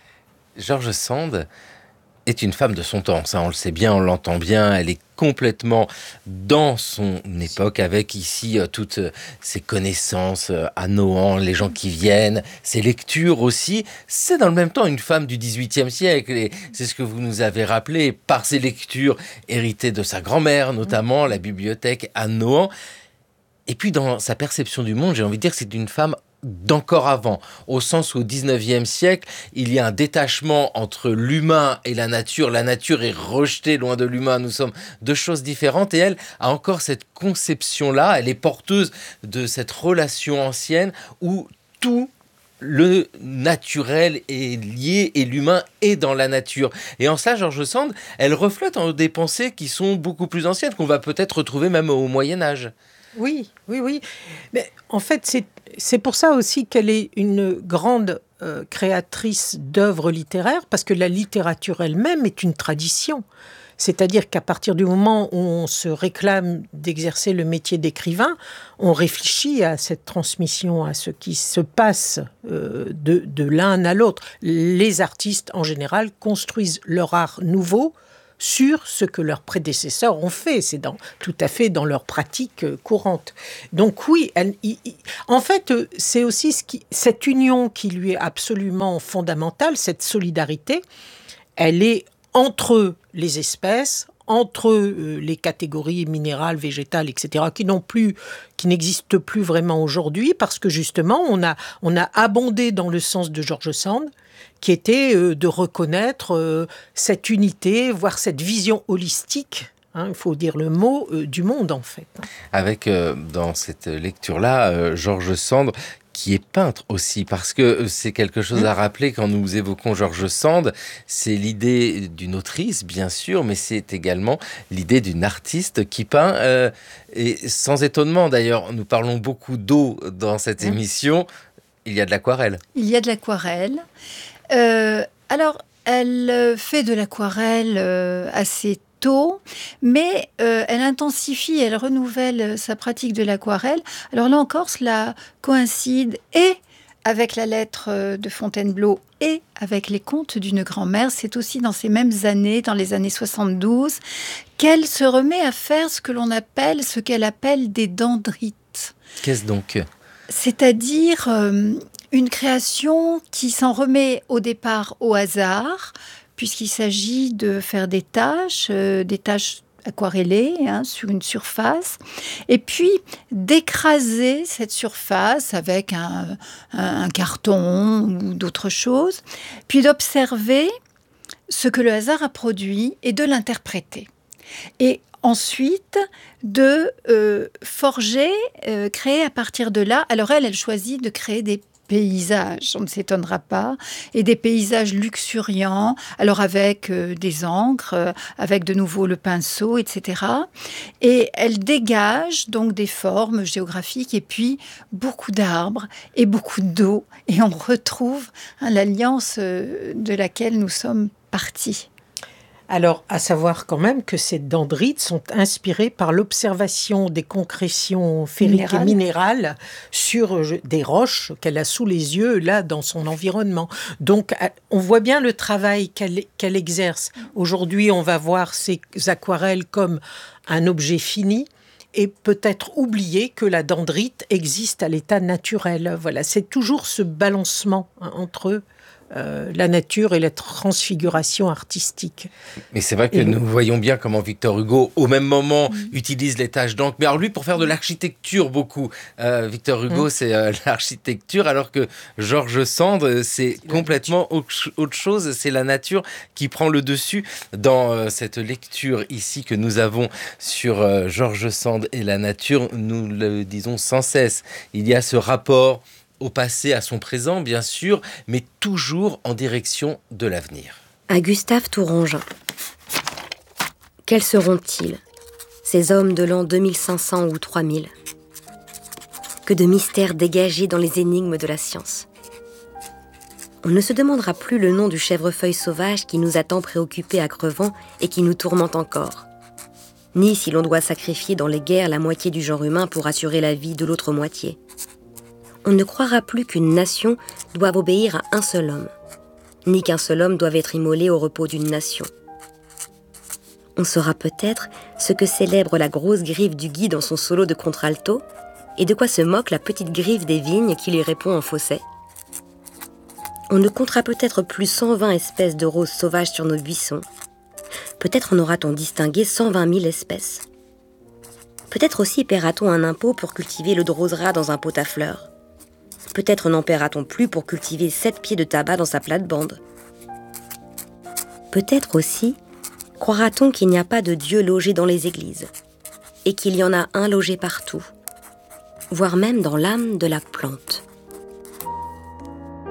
George Sand est une femme de son temps, ça on le sait bien, on l'entend bien, elle est complètement dans son époque avec ici euh, toutes euh, ses connaissances euh, à Nohant, les gens qui viennent, ses lectures aussi. C'est dans le même temps une femme du dix-huitième siècle et c'est ce que vous nous avez rappelé par ses lectures héritées de sa grand-mère, notamment la bibliothèque à Nohant. Et puis dans sa perception du monde, j'ai envie de dire que c'est une femme d'encore avant, au sens où au dix-neuvième siècle, il y a un détachement entre l'humain et la nature. La nature est rejetée loin de l'humain, nous sommes deux choses différentes et elle a encore cette conception-là, elle est porteuse de cette relation ancienne où tout le naturel est lié et l'humain est dans la nature. Et en cela, George Sand, elle reflète en des pensées qui sont beaucoup plus anciennes, qu'on va peut-être retrouver même au Moyen-Âge. Oui, oui, oui. Mais en fait, c'est, c'est pour ça aussi qu'elle est une grande euh, créatrice d'œuvres littéraires, parce que la littérature elle-même est une tradition. C'est-à-dire qu'à partir du moment où on se réclame d'exercer le métier d'écrivain, on réfléchit à cette transmission, à ce qui se passe euh, de, de l'un à l'autre. Les artistes, en général, construisent leur art nouveau sur ce que leurs prédécesseurs ont fait. C'est dans, tout à fait dans leur pratique euh, courante. Donc oui, elle, il, il, en fait, euh, c'est aussi ce qui, cette union qui lui est absolument fondamentale, cette solidarité, elle est entre les espèces, entre euh, les catégories minérales, végétales, et cetera, qui n'ont plus, qui n'existent plus vraiment aujourd'hui, parce que justement, on a, on a abondé dans le sens de George Sand, qui était euh, de reconnaître euh, cette unité, voire cette vision holistique. Hein, il faut dire le mot euh, du monde, en fait. Avec, euh, dans cette lecture-là, euh, George Sand, qui est peintre aussi, parce que c'est quelque chose à rappeler quand nous évoquons George Sand, c'est l'idée d'une autrice, bien sûr, mais c'est également l'idée d'une artiste qui peint, euh, et sans étonnement d'ailleurs, nous parlons beaucoup d'eau dans cette émission, il y a de l'aquarelle. Il y a de l'aquarelle. Euh, alors, elle fait de l'aquarelle euh, assez tôt, mais euh, elle intensifie, elle renouvelle sa pratique de l'aquarelle. Alors là encore, cela coïncide et avec la lettre de Fontainebleau et avec les contes d'une grand-mère. C'est aussi dans ces mêmes années, dans les années soixante-douze, qu'elle se remet à faire ce que l'on appelle, ce qu'elle appelle des dendrites. Qu'est-ce donc ? C'est-à-dire euh, une création qui s'en remet au départ au hasard, puisqu'il s'agit de faire des taches, euh, des taches aquarellées hein, sur une surface, et puis d'écraser cette surface avec un, un, un carton ou d'autres choses, puis d'observer ce que le hasard a produit et de l'interpréter. Et ensuite, de euh, forger, euh, créer à partir de là. Alors elle, elle choisit de créer des paysages, on ne s'étonnera pas, et des paysages luxuriants, alors avec euh, des encres, euh, avec de nouveau le pinceau, et cetera. Et elle dégage donc des formes géographiques et puis beaucoup d'arbres et beaucoup d'eau. Et on retrouve hein, l'alliance euh, de laquelle nous sommes partis. Alors, à savoir quand même que ces dendrites sont inspirées par l'observation des concrétions ferriques Minéral. et minérales sur des roches qu'elle a sous les yeux, là, dans son environnement. Donc, on voit bien le travail qu'elle, qu'elle exerce. Aujourd'hui, on va voir ces aquarelles comme un objet fini et peut-être oublier que la dendrite existe à l'état naturel. Voilà, c'est toujours ce balancement hein, entre Euh, la nature et la transfiguration artistique. Mais c'est vrai que et nous le... voyons bien comment Victor Hugo, au même moment, mmh. utilise les taches d'encre. Mais alors lui, pour faire de l'architecture, beaucoup. Euh, Victor Hugo, mmh. c'est euh, l'architecture, alors que George Sand, c'est, c'est complètement autre chose. C'est la nature qui prend le dessus. Dans euh, cette lecture ici que nous avons sur euh, George Sand et la nature, nous le disons sans cesse. Il y a ce rapport au passé, à son présent, bien sûr, mais toujours en direction de l'avenir. À Gustave Tourangin. Quels seront-ils, ces hommes de l'an deux mille cinq cents ou trois mille ? Que de mystères dégagés dans les énigmes de la science. On ne se demandera plus le nom du chèvrefeuille sauvage qui nous a tant préoccupés à Crevant et qui nous tourmente encore. Ni si l'on doit sacrifier dans les guerres la moitié du genre humain pour assurer la vie de l'autre moitié. On ne croira plus qu'une nation doive obéir à un seul homme, ni qu'un seul homme doive être immolé au repos d'une nation. On saura peut-être ce que célèbre la grosse griffe du Guy dans son solo de contralto, et de quoi se moque la petite griffe des vignes qui lui répond en fausset. On ne comptera peut-être plus cent vingt espèces de roses sauvages sur nos buissons. Peut-être en aura-t-on distingué cent vingt mille espèces. Peut-être aussi paiera-t-on un impôt pour cultiver le drosera dans un pot à fleurs. Peut-être n'en paiera-t-on plus pour cultiver sept pieds de tabac dans sa plate-bande. Peut-être aussi croira-t-on qu'il n'y a pas de Dieu logé dans les églises, et qu'il y en a un logé partout, voire même dans l'âme de la plante.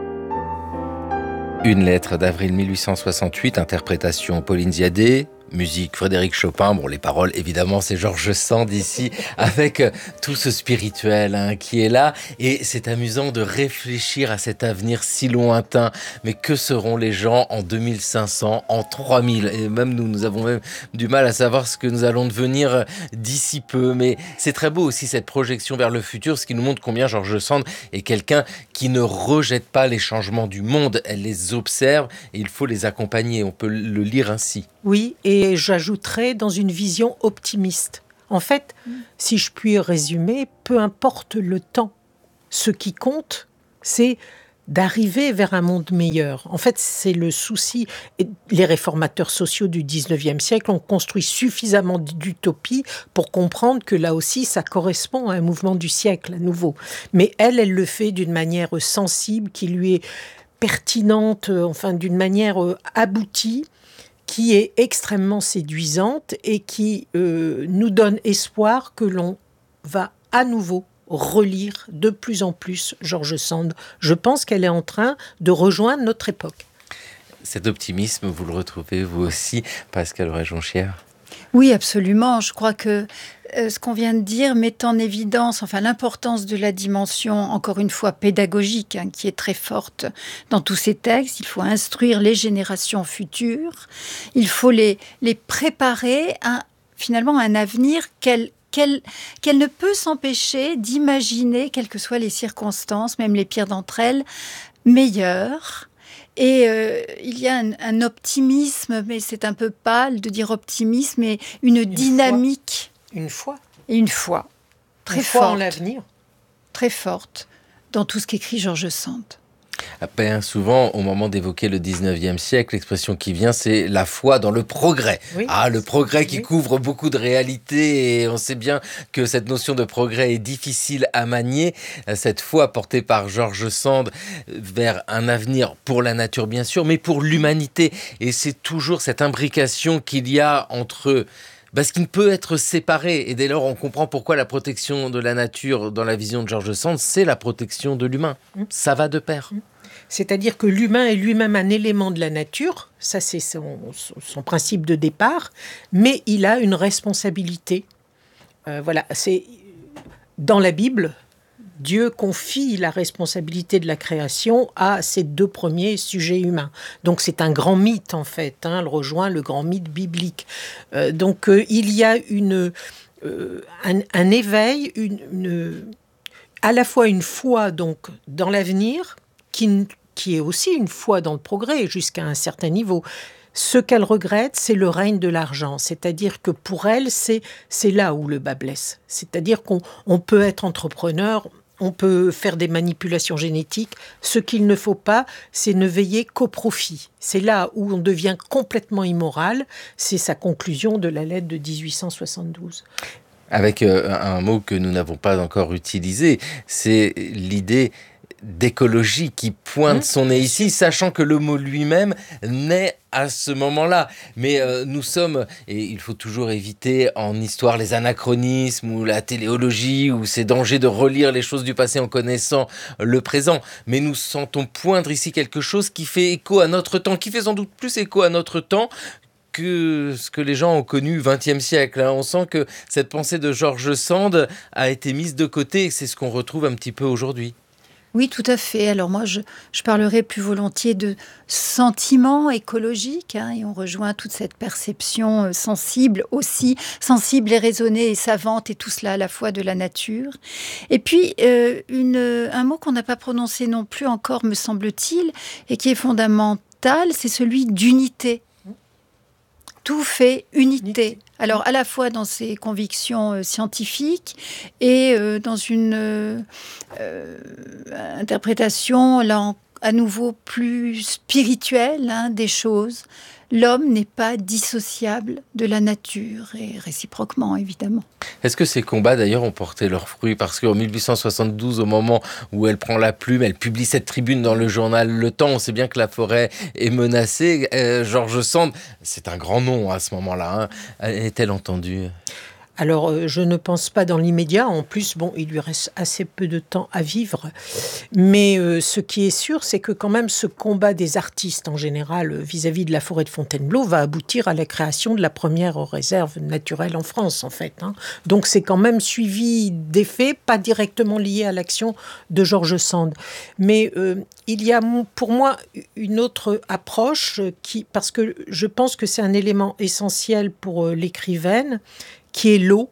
Une lettre d'avril mille huit cent soixante-huit, interprétation Pauline Ziadé, musique Frédéric Chopin. Bon, les paroles, évidemment, c'est George Sand ici, avec tout ce spirituel hein, qui est là. Et c'est amusant de réfléchir à cet avenir si lointain. Mais que seront les gens en deux mille cinq cents, en trois mille? Et même nous, nous avons même du mal à savoir ce que nous allons devenir d'ici peu. Mais c'est très beau aussi cette projection vers le futur, ce qui nous montre combien George Sand est quelqu'un qui ne rejette pas les changements du monde. Elle les observe et il faut les accompagner. On peut le lire ainsi. Oui, et j'ajouterais dans une vision optimiste. En fait, mmh. si je puis résumer, peu importe le temps, ce qui compte, c'est d'arriver vers un monde meilleur. En fait, c'est le souci. Et les réformateurs sociaux du dix-neuvième siècle ont construit suffisamment d'utopie pour comprendre que là aussi, ça correspond à un mouvement du siècle à nouveau. Mais elle, elle le fait d'une manière sensible, qui lui est pertinente, enfin d'une manière aboutie, qui est extrêmement séduisante et qui euh, nous donne espoir que l'on va à nouveau relire de plus en plus George Sand. Je pense qu'elle est en train de rejoindre notre époque. Cet optimisme, vous le retrouvez vous aussi, Pascale Auret-Jonchière? Oui, absolument. Je crois que euh, ce qu'on vient de dire met en évidence enfin, l'importance de la dimension, encore une fois, pédagogique, hein, qui est très forte dans tous ces textes. Il faut instruire les générations futures. Il faut les, les préparer à, finalement, à un avenir qu'elles Qu'elle, qu'elle ne peut s'empêcher d'imaginer, quelles que soient les circonstances, même les pires d'entre elles, meilleures. Et euh, il y a un, un optimisme, mais c'est un peu pâle de dire optimisme, mais une, une dynamique. Foi. Une foi. Et une foi. Très une forte. Foi en l'avenir. Très forte dans tout ce qu'écrit George Sand. Bien souvent, au moment d'évoquer le dix-neuvième siècle, l'expression qui vient, c'est la foi dans le progrès. Oui. Ah, le progrès qui oui. couvre beaucoup de réalités, et on sait bien que cette notion de progrès est difficile à manier. Cette foi portée par George Sand vers un avenir pour la nature, bien sûr, mais pour l'humanité. Et c'est toujours cette imbrication qu'il y a entre... Parce qu'il ne peut être séparé, et dès lors on comprend pourquoi la protection de la nature dans la vision de George Sand, c'est la protection de l'humain. Mmh. Ça va de pair. Mmh. C'est-à-dire que l'humain est lui-même un élément de la nature, ça c'est son, son principe de départ, mais il a une responsabilité. Euh, voilà, c'est dans la Bible, Dieu confie la responsabilité de la création à ces deux premiers sujets humains. Donc c'est un grand mythe en fait, hein, elle rejoint le grand mythe biblique. Euh, donc euh, il y a une, euh, un, un éveil, une, une, à la fois une foi donc, dans l'avenir, qui, qui est aussi une foi dans le progrès jusqu'à un certain niveau. Ce qu'elle regrette, c'est le règne de l'argent. C'est-à-dire que pour elle, c'est, c'est là où le bas blesse. C'est-à-dire qu'on on peut être entrepreneur, on peut faire des manipulations génétiques. Ce qu'il ne faut pas, c'est ne veiller qu'au profit. C'est là où on devient complètement immoral. C'est sa conclusion de la lettre de dix-huit cent soixante-douze. Avec euh, un mot que nous n'avons pas encore utilisé, c'est l'idée d'écologie qui pointe mmh. son nez ici, sachant que le mot lui-même naît à ce moment-là. Mais euh, nous sommes, et il faut toujours éviter en histoire les anachronismes ou la téléologie ou ces dangers de relire les choses du passé en connaissant le présent. Mais nous sentons poindre ici quelque chose qui fait écho à notre temps, qui fait sans doute plus écho à notre temps que ce que les gens ont connu au vingtième siècle. On sent que cette pensée de George Sand a été mise de côté et c'est ce qu'on retrouve un petit peu aujourd'hui. Oui, tout à fait. Alors moi, je, je parlerai plus volontiers de sentiment écologique, hein, et on rejoint toute cette perception euh, sensible aussi, sensible et raisonnée et savante, et tout cela à la fois de la nature. Et puis, euh, une, un mot qu'on n'a pas prononcé non plus encore, me semble-t-il, et qui est fondamental, c'est celui d'unité. Tout fait unité. Alors, à la fois dans ses convictions euh, scientifiques et euh, dans une euh, euh, interprétation, là, en, à nouveau plus spirituelle hein, des choses. L'homme n'est pas dissociable de la nature, et réciproquement, évidemment. Est-ce que ces combats, d'ailleurs, ont porté leurs fruits? Parce qu'en mille huit cent soixante-douze, au moment où elle prend la plume, elle publie cette tribune dans le journal Le Temps. On sait bien que la forêt est menacée. Euh, George Sand, c'est un grand nom à ce moment-là. Hein. Est-elle entendue? Alors, euh, je ne pense pas dans l'immédiat. En plus, bon, il lui reste assez peu de temps à vivre. Mais euh, ce qui est sûr, c'est que quand même ce combat des artistes en général euh, vis-à-vis de la forêt de Fontainebleau va aboutir à la création de la première réserve naturelle en France, en fait. Hein. Donc, c'est quand même suivi des faits, pas directement liés à l'action de George Sand. Mais euh, il y a pour moi une autre approche qui, parce que je pense que c'est un élément essentiel pour euh, l'écrivaine, qui est l'eau.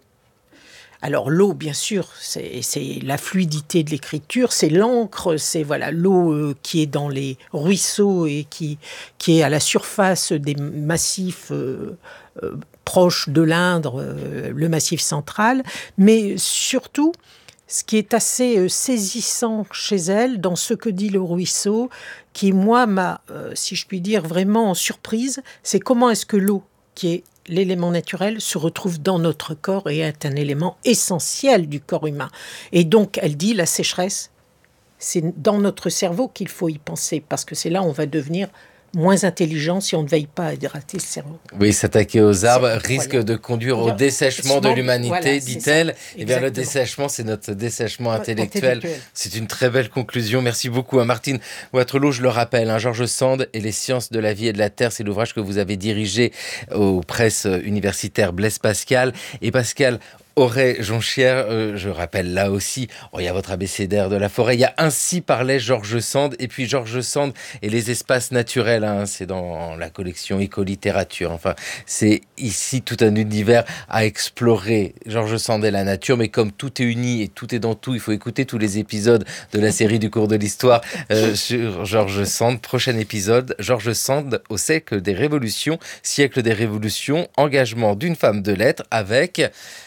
Alors l'eau, bien sûr, c'est, c'est la fluidité de l'écriture, c'est l'encre, c'est voilà l'eau euh, qui est dans les ruisseaux et qui, qui est à la surface des massifs euh, euh, proches de l'Indre, euh, le massif central. Mais surtout, ce qui est assez euh, saisissant chez elle, dans ce que dit le ruisseau, qui moi m'a, euh, si je puis dire, vraiment surprise, c'est comment est-ce que l'eau, qui est l'élément naturel, se retrouve dans notre corps et est un élément essentiel du corps humain. Et donc, elle dit, la sécheresse, c'est dans notre cerveau qu'il faut y penser, parce que c'est là où on va devenir moins intelligent si on ne veille pas à hydrater le cerveau. Oui, s'attaquer aux arbres c'est, risque voilà. de conduire au dessèchement de l'humanité, voilà, dit-elle. Et bien le dessèchement, c'est notre dessèchement intellectuel. intellectuel. C'est une très belle conclusion. Merci beaucoup à Martine Waterloo. Je le rappelle, hein, George Sand et les sciences de la vie et de la terre, c'est l'ouvrage que vous avez dirigé aux presses universitaires Blaise Pascal. Et Pascal Auret-Jonchière, euh, je rappelle là aussi, oh, il y a votre abécédaire de la forêt, il y a Ainsi parlait George Sand, et puis George Sand et les espaces naturels, hein, c'est dans la collection Écolittérature. Enfin, c'est ici tout un univers à explorer. George Sand et la nature, mais comme tout est uni et tout est dans tout, il faut écouter tous les épisodes de la série du cours de l'histoire euh, sur George Sand. Prochain épisode, George Sand au siècle des révolutions, siècle des révolutions, engagement d'une femme de lettres avec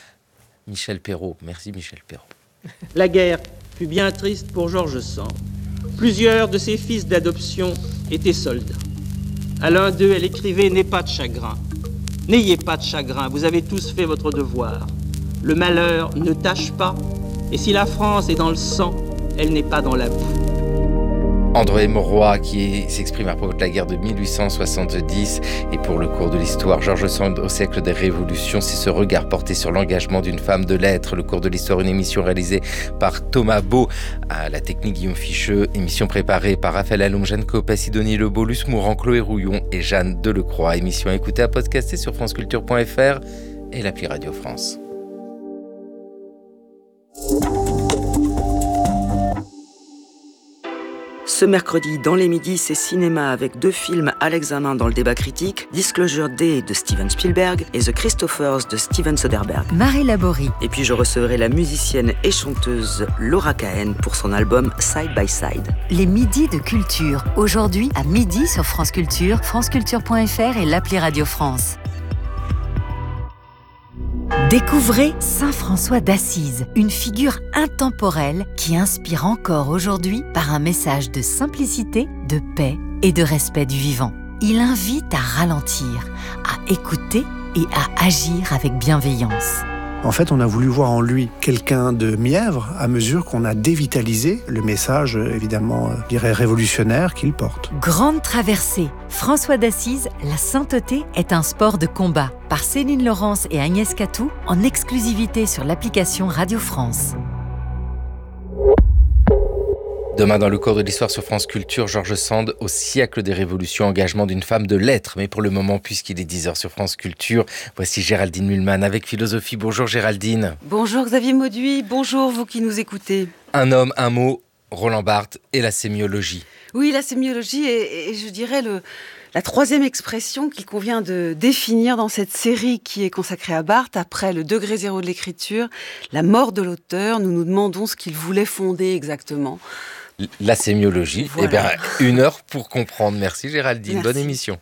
Michel Perrault. Merci Michel Perrault. La guerre fut bien triste pour George Sand. Plusieurs de ses fils d'adoption étaient soldats. À l'un d'eux, elle écrivait « N'aie pas de chagrin. N'ayez pas de chagrin, vous avez tous fait votre devoir. Le malheur ne tâche pas, et si la France est dans le sang, elle n'est pas dans la boue. » André Mauroy qui s'exprime à propos de la guerre de mille huit cent soixante-dix et pour le cours de l'histoire, George Sand au siècle des révolutions, c'est ce regard porté sur l'engagement d'une femme de lettres. Le cours de l'histoire, une émission réalisée par Thomas Beau, à la technique Guillaume Ficheux, émission préparée par Raphaël Alom, Jeanne Copé, Sidonie Lebeau, Luce Mourant, Chloé Rouillon et Jeanne Delecroix. Émission à écouter, à podcaster sur franceculture point f r et l'appli Radio France. Ce mercredi, dans les midis, c'est cinéma avec deux films à l'examen dans le débat critique, Disclosure Day de Steven Spielberg et The Christophers de Steven Soderbergh. Marie Laborie. Et puis je recevrai la musicienne et chanteuse Laura Cahen pour son album Side by Side. Les midis de culture. Aujourd'hui, à midi sur France Culture, franceculture point f r et l'appli Radio France. Découvrez Saint François d'Assise, une figure intemporelle qui inspire encore aujourd'hui par un message de simplicité, de paix et de respect du vivant. Il invite à ralentir, à écouter et à agir avec bienveillance. En fait, on a voulu voir en lui quelqu'un de mièvre à mesure qu'on a dévitalisé le message, évidemment, je dirais révolutionnaire qu'il porte. Grande traversée. François d'Assise, la sainteté est un sport de combat. Par Céline Laurence et Agnès Catou, en exclusivité sur l'application Radio France. Demain, dans le cours de l'histoire sur France Culture, George Sand au siècle des révolutions, engagement d'une femme de lettres. Mais pour le moment, puisqu'il est dix heures sur France Culture, voici Géraldine Mühlmann avec Philosophie. Bonjour Géraldine. Bonjour Xavier Mauduit, bonjour vous qui nous écoutez. Un homme, un mot, Roland Barthes et la sémiologie. Oui, la sémiologie est, est je dirais, le... la troisième expression qu'il convient de définir dans cette série qui est consacrée à Barthes. Après le degré zéro de l'écriture, la mort de l'auteur, nous nous demandons ce qu'il voulait fonder exactement. La sémiologie, voilà. Eh bien, une heure pour comprendre. Merci Géraldine, Merci. Bonne émission.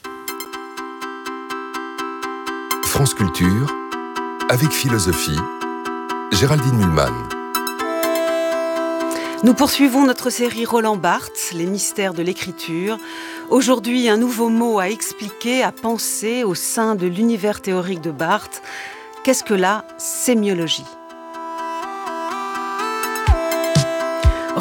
France Culture, avec Philosophie, Géraldine Mühlmann. Nous poursuivons notre série Roland Barthes, les mystères de l'écriture. Aujourd'hui, un nouveau mot à expliquer, à penser au sein de l'univers théorique de Barthes. Qu'est-ce que la sémiologie ?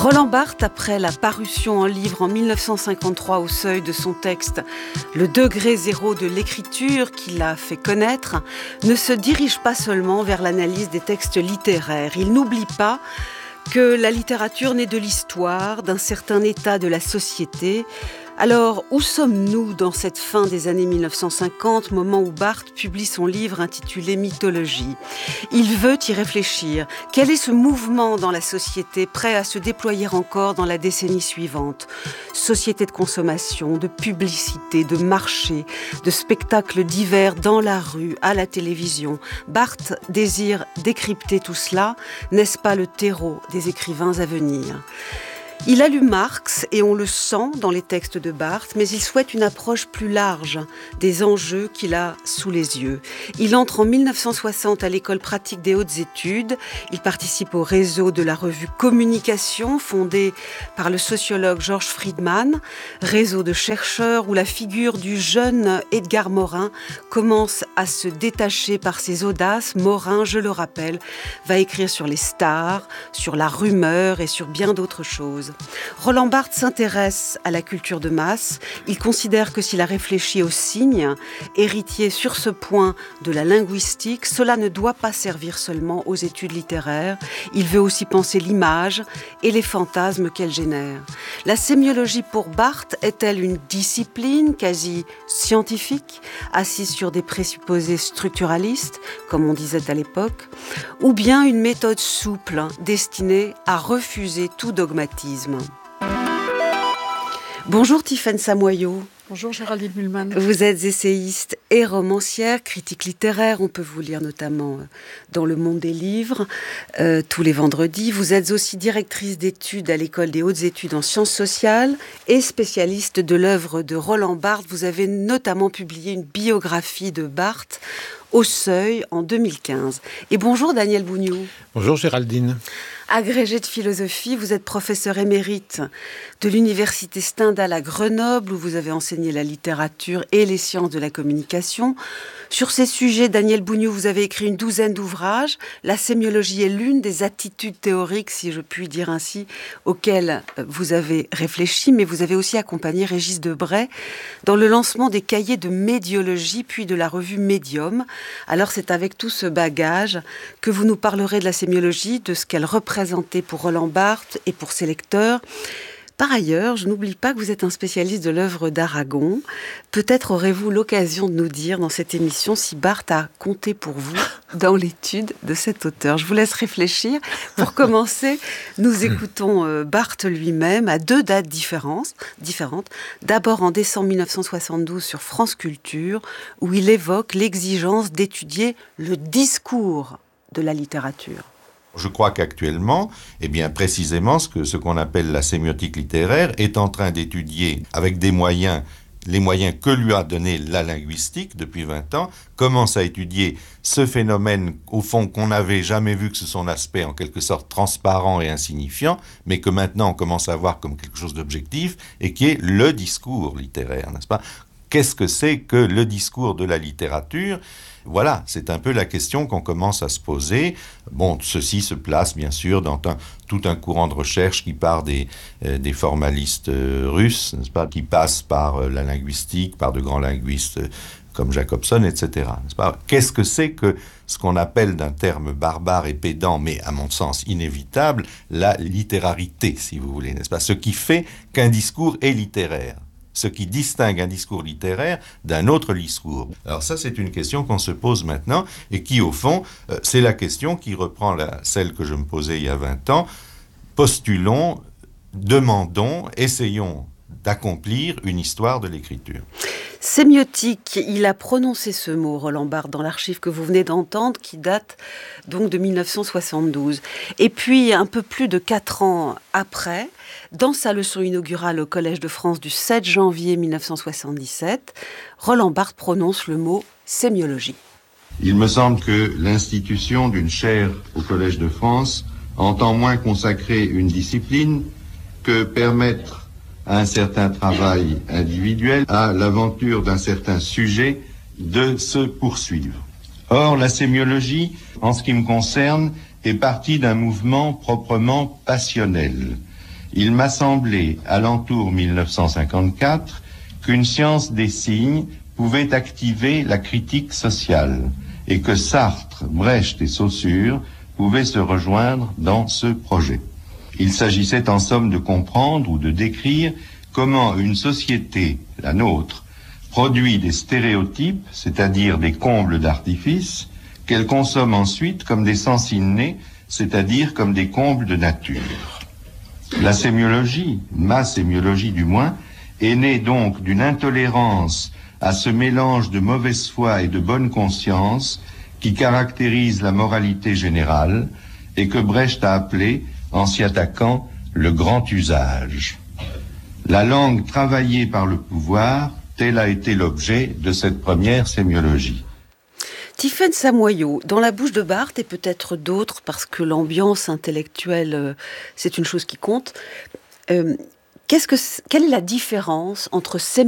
Roland Barthes, après la parution en livre en mille neuf cent cinquante-trois au seuil de son texte « Le degré zéro de l'écriture » qui l'a fait connaître, ne se dirige pas seulement vers l'analyse des textes littéraires. Il n'oublie pas que la littérature naît de l'histoire, d'un certain état de la société. Alors, où sommes-nous dans cette fin des années mille neuf cent cinquante, moment où Barthes publie son livre intitulé « Mythologie ». Il veut y réfléchir. Quel est ce mouvement dans la société prêt à se déployer encore dans la décennie suivante ? Société de consommation, de publicité, de marché, de spectacles divers dans la rue, à la télévision. Barthes désire décrypter tout cela. N'est-ce pas le terreau des écrivains à venir ? Il a lu Marx et on le sent dans les textes de Barthes, mais il souhaite une approche plus large des enjeux qu'il a sous les yeux. Il entre en mille neuf cent soixante à l'école pratique des hautes études. Il participe au réseau de la revue Communication, fondée par le sociologue Georges Friedman, réseau de chercheurs où la figure du jeune Edgar Morin commence à se détacher par ses audaces. Morin, je le rappelle, va écrire sur les stars, sur la rumeur et sur bien d'autres choses. Roland Barthes s'intéresse à la culture de masse. Il considère que s'il a réfléchi aux signes, héritier sur ce point de la linguistique, cela ne doit pas servir seulement aux études littéraires. Il veut aussi penser l'image et les fantasmes qu'elle génère. La sémiologie pour Barthes est-elle une discipline quasi scientifique, assise sur des présupposés structuralistes, comme on disait à l'époque, ou bien une méthode souple destinée à refuser tout dogmatisme? Bonjour Tiffaine Samoyau. Bonjour Géraldine Mühlmann. Vous êtes essayiste et romancière, critique littéraire, on peut vous lire notamment dans Le Monde des Livres, euh, tous les vendredis. Vous êtes aussi directrice d'études à l'École des hautes études en sciences sociales et spécialiste de l'œuvre de Roland Barthes. Vous avez notamment publié une biographie de Barthes au Seuil en deux mille quinze. Et bonjour Daniel Bougnou. Bonjour Géraldine. Agrégé de philosophie, vous êtes professeur émérite de l'Université Stendhal à Grenoble, où vous avez enseigné la littérature et les sciences de la communication. Sur ces sujets, Daniel Bougnou, vous avez écrit une douzaine d'ouvrages. La sémiologie est l'une des attitudes théoriques, si je puis dire ainsi, auxquelles vous avez réfléchi, mais vous avez aussi accompagné Régis Debray dans le lancement des cahiers de médiologie, puis de la revue Médium. Alors c'est avec tout ce bagage que vous nous parlerez de la sémiologie, de ce qu'elle représente pour Roland Barthes et pour ses lecteurs. Par ailleurs, je n'oublie pas que vous êtes un spécialiste de l'œuvre d'Aragon. Peut-être aurez-vous l'occasion de nous dire dans cette émission si Barthes a compté pour vous dans l'étude de cet auteur. Je vous laisse réfléchir. Pour commencer, nous écoutons euh, Barthes lui-même à deux dates différentes. différentes. D'abord en décembre mille neuf cent soixante-douze sur France Culture, où il évoque l'exigence d'étudier le discours de la littérature. Je crois qu'actuellement, eh bien précisément ce que ce qu'on appelle la sémiotique littéraire est en train d'étudier avec des moyens, les moyens que lui a donné la linguistique depuis vingt ans, commence à étudier ce phénomène au fond qu'on n'avait jamais vu que sous son aspect en quelque sorte transparent et insignifiant, mais que maintenant on commence à voir comme quelque chose d'objectif et qui est le discours littéraire, n'est-ce pas ? Qu'est-ce que c'est que le discours de la littérature ? Voilà, c'est un peu la question qu'on commence à se poser. Bon, ceci se place bien sûr dans un, tout un courant de recherche qui part des, euh, des formalistes euh, russes, n'est-ce pas, qui passe par euh, la linguistique, par de grands linguistes euh, comme Jacobson, et cetera. N'est-ce pas ? Qu'est-ce que c'est que ce qu'on appelle d'un terme barbare et pédant, mais à mon sens inévitable, la littérarité, si vous voulez, n'est-ce pas ? Ce qui fait qu'un discours est littéraire. Ce qui distingue un discours littéraire d'un autre discours. Alors ça, c'est une question qu'on se pose maintenant et qui, au fond, euh, c'est la question qui reprend la, celle que je me posais il y a vingt ans. Postulons, demandons, essayons d'accomplir une histoire de l'écriture. Sémiotique, il a prononcé ce mot, Roland Barthes, dans l'archive que vous venez d'entendre, qui date donc de mille neuf cent soixante-douze. Et puis, un peu plus de quatre ans après, dans sa leçon inaugurale au Collège de France du sept janvier mille neuf cent soixante-dix-sept, Roland Barthes prononce le mot sémiologie. Il me semble que l'institution d'une chaire au Collège de France entend moins consacrer une discipline que permettre à un certain travail individuel, à l'aventure d'un certain sujet de se poursuivre. Or, la sémiologie, en ce qui me concerne, est partie d'un mouvement proprement passionnel. il m'a semblé, à l'entour mille neuf cent cinquante-quatre, qu'une science des signes pouvait activer la critique sociale et que Sartre, Brecht et Saussure pouvaient se rejoindre dans ce projet. Il s'agissait en somme de comprendre ou de décrire comment une société, la nôtre, produit des stéréotypes, c'est-à-dire des combles d'artifice, qu'elle consomme ensuite comme des sens innés, c'est-à-dire comme des combles de nature. La sémiologie, ma sémiologie du moins, est née donc d'une intolérance à ce mélange de mauvaise foi et de bonne conscience qui caractérise la moralité générale et que Brecht a appelé, en s'y attaquant, le grand usage. La langue travaillée par le pouvoir, tel a été l'objet de cette première sémiologie. Tiffaine Samoyau, dans la bouche de Barthes et peut-être d'autres, parce que l'ambiance intellectuelle, euh, c'est une chose qui compte, euh, qu'est-ce que, quelle est la différence entre sémiologie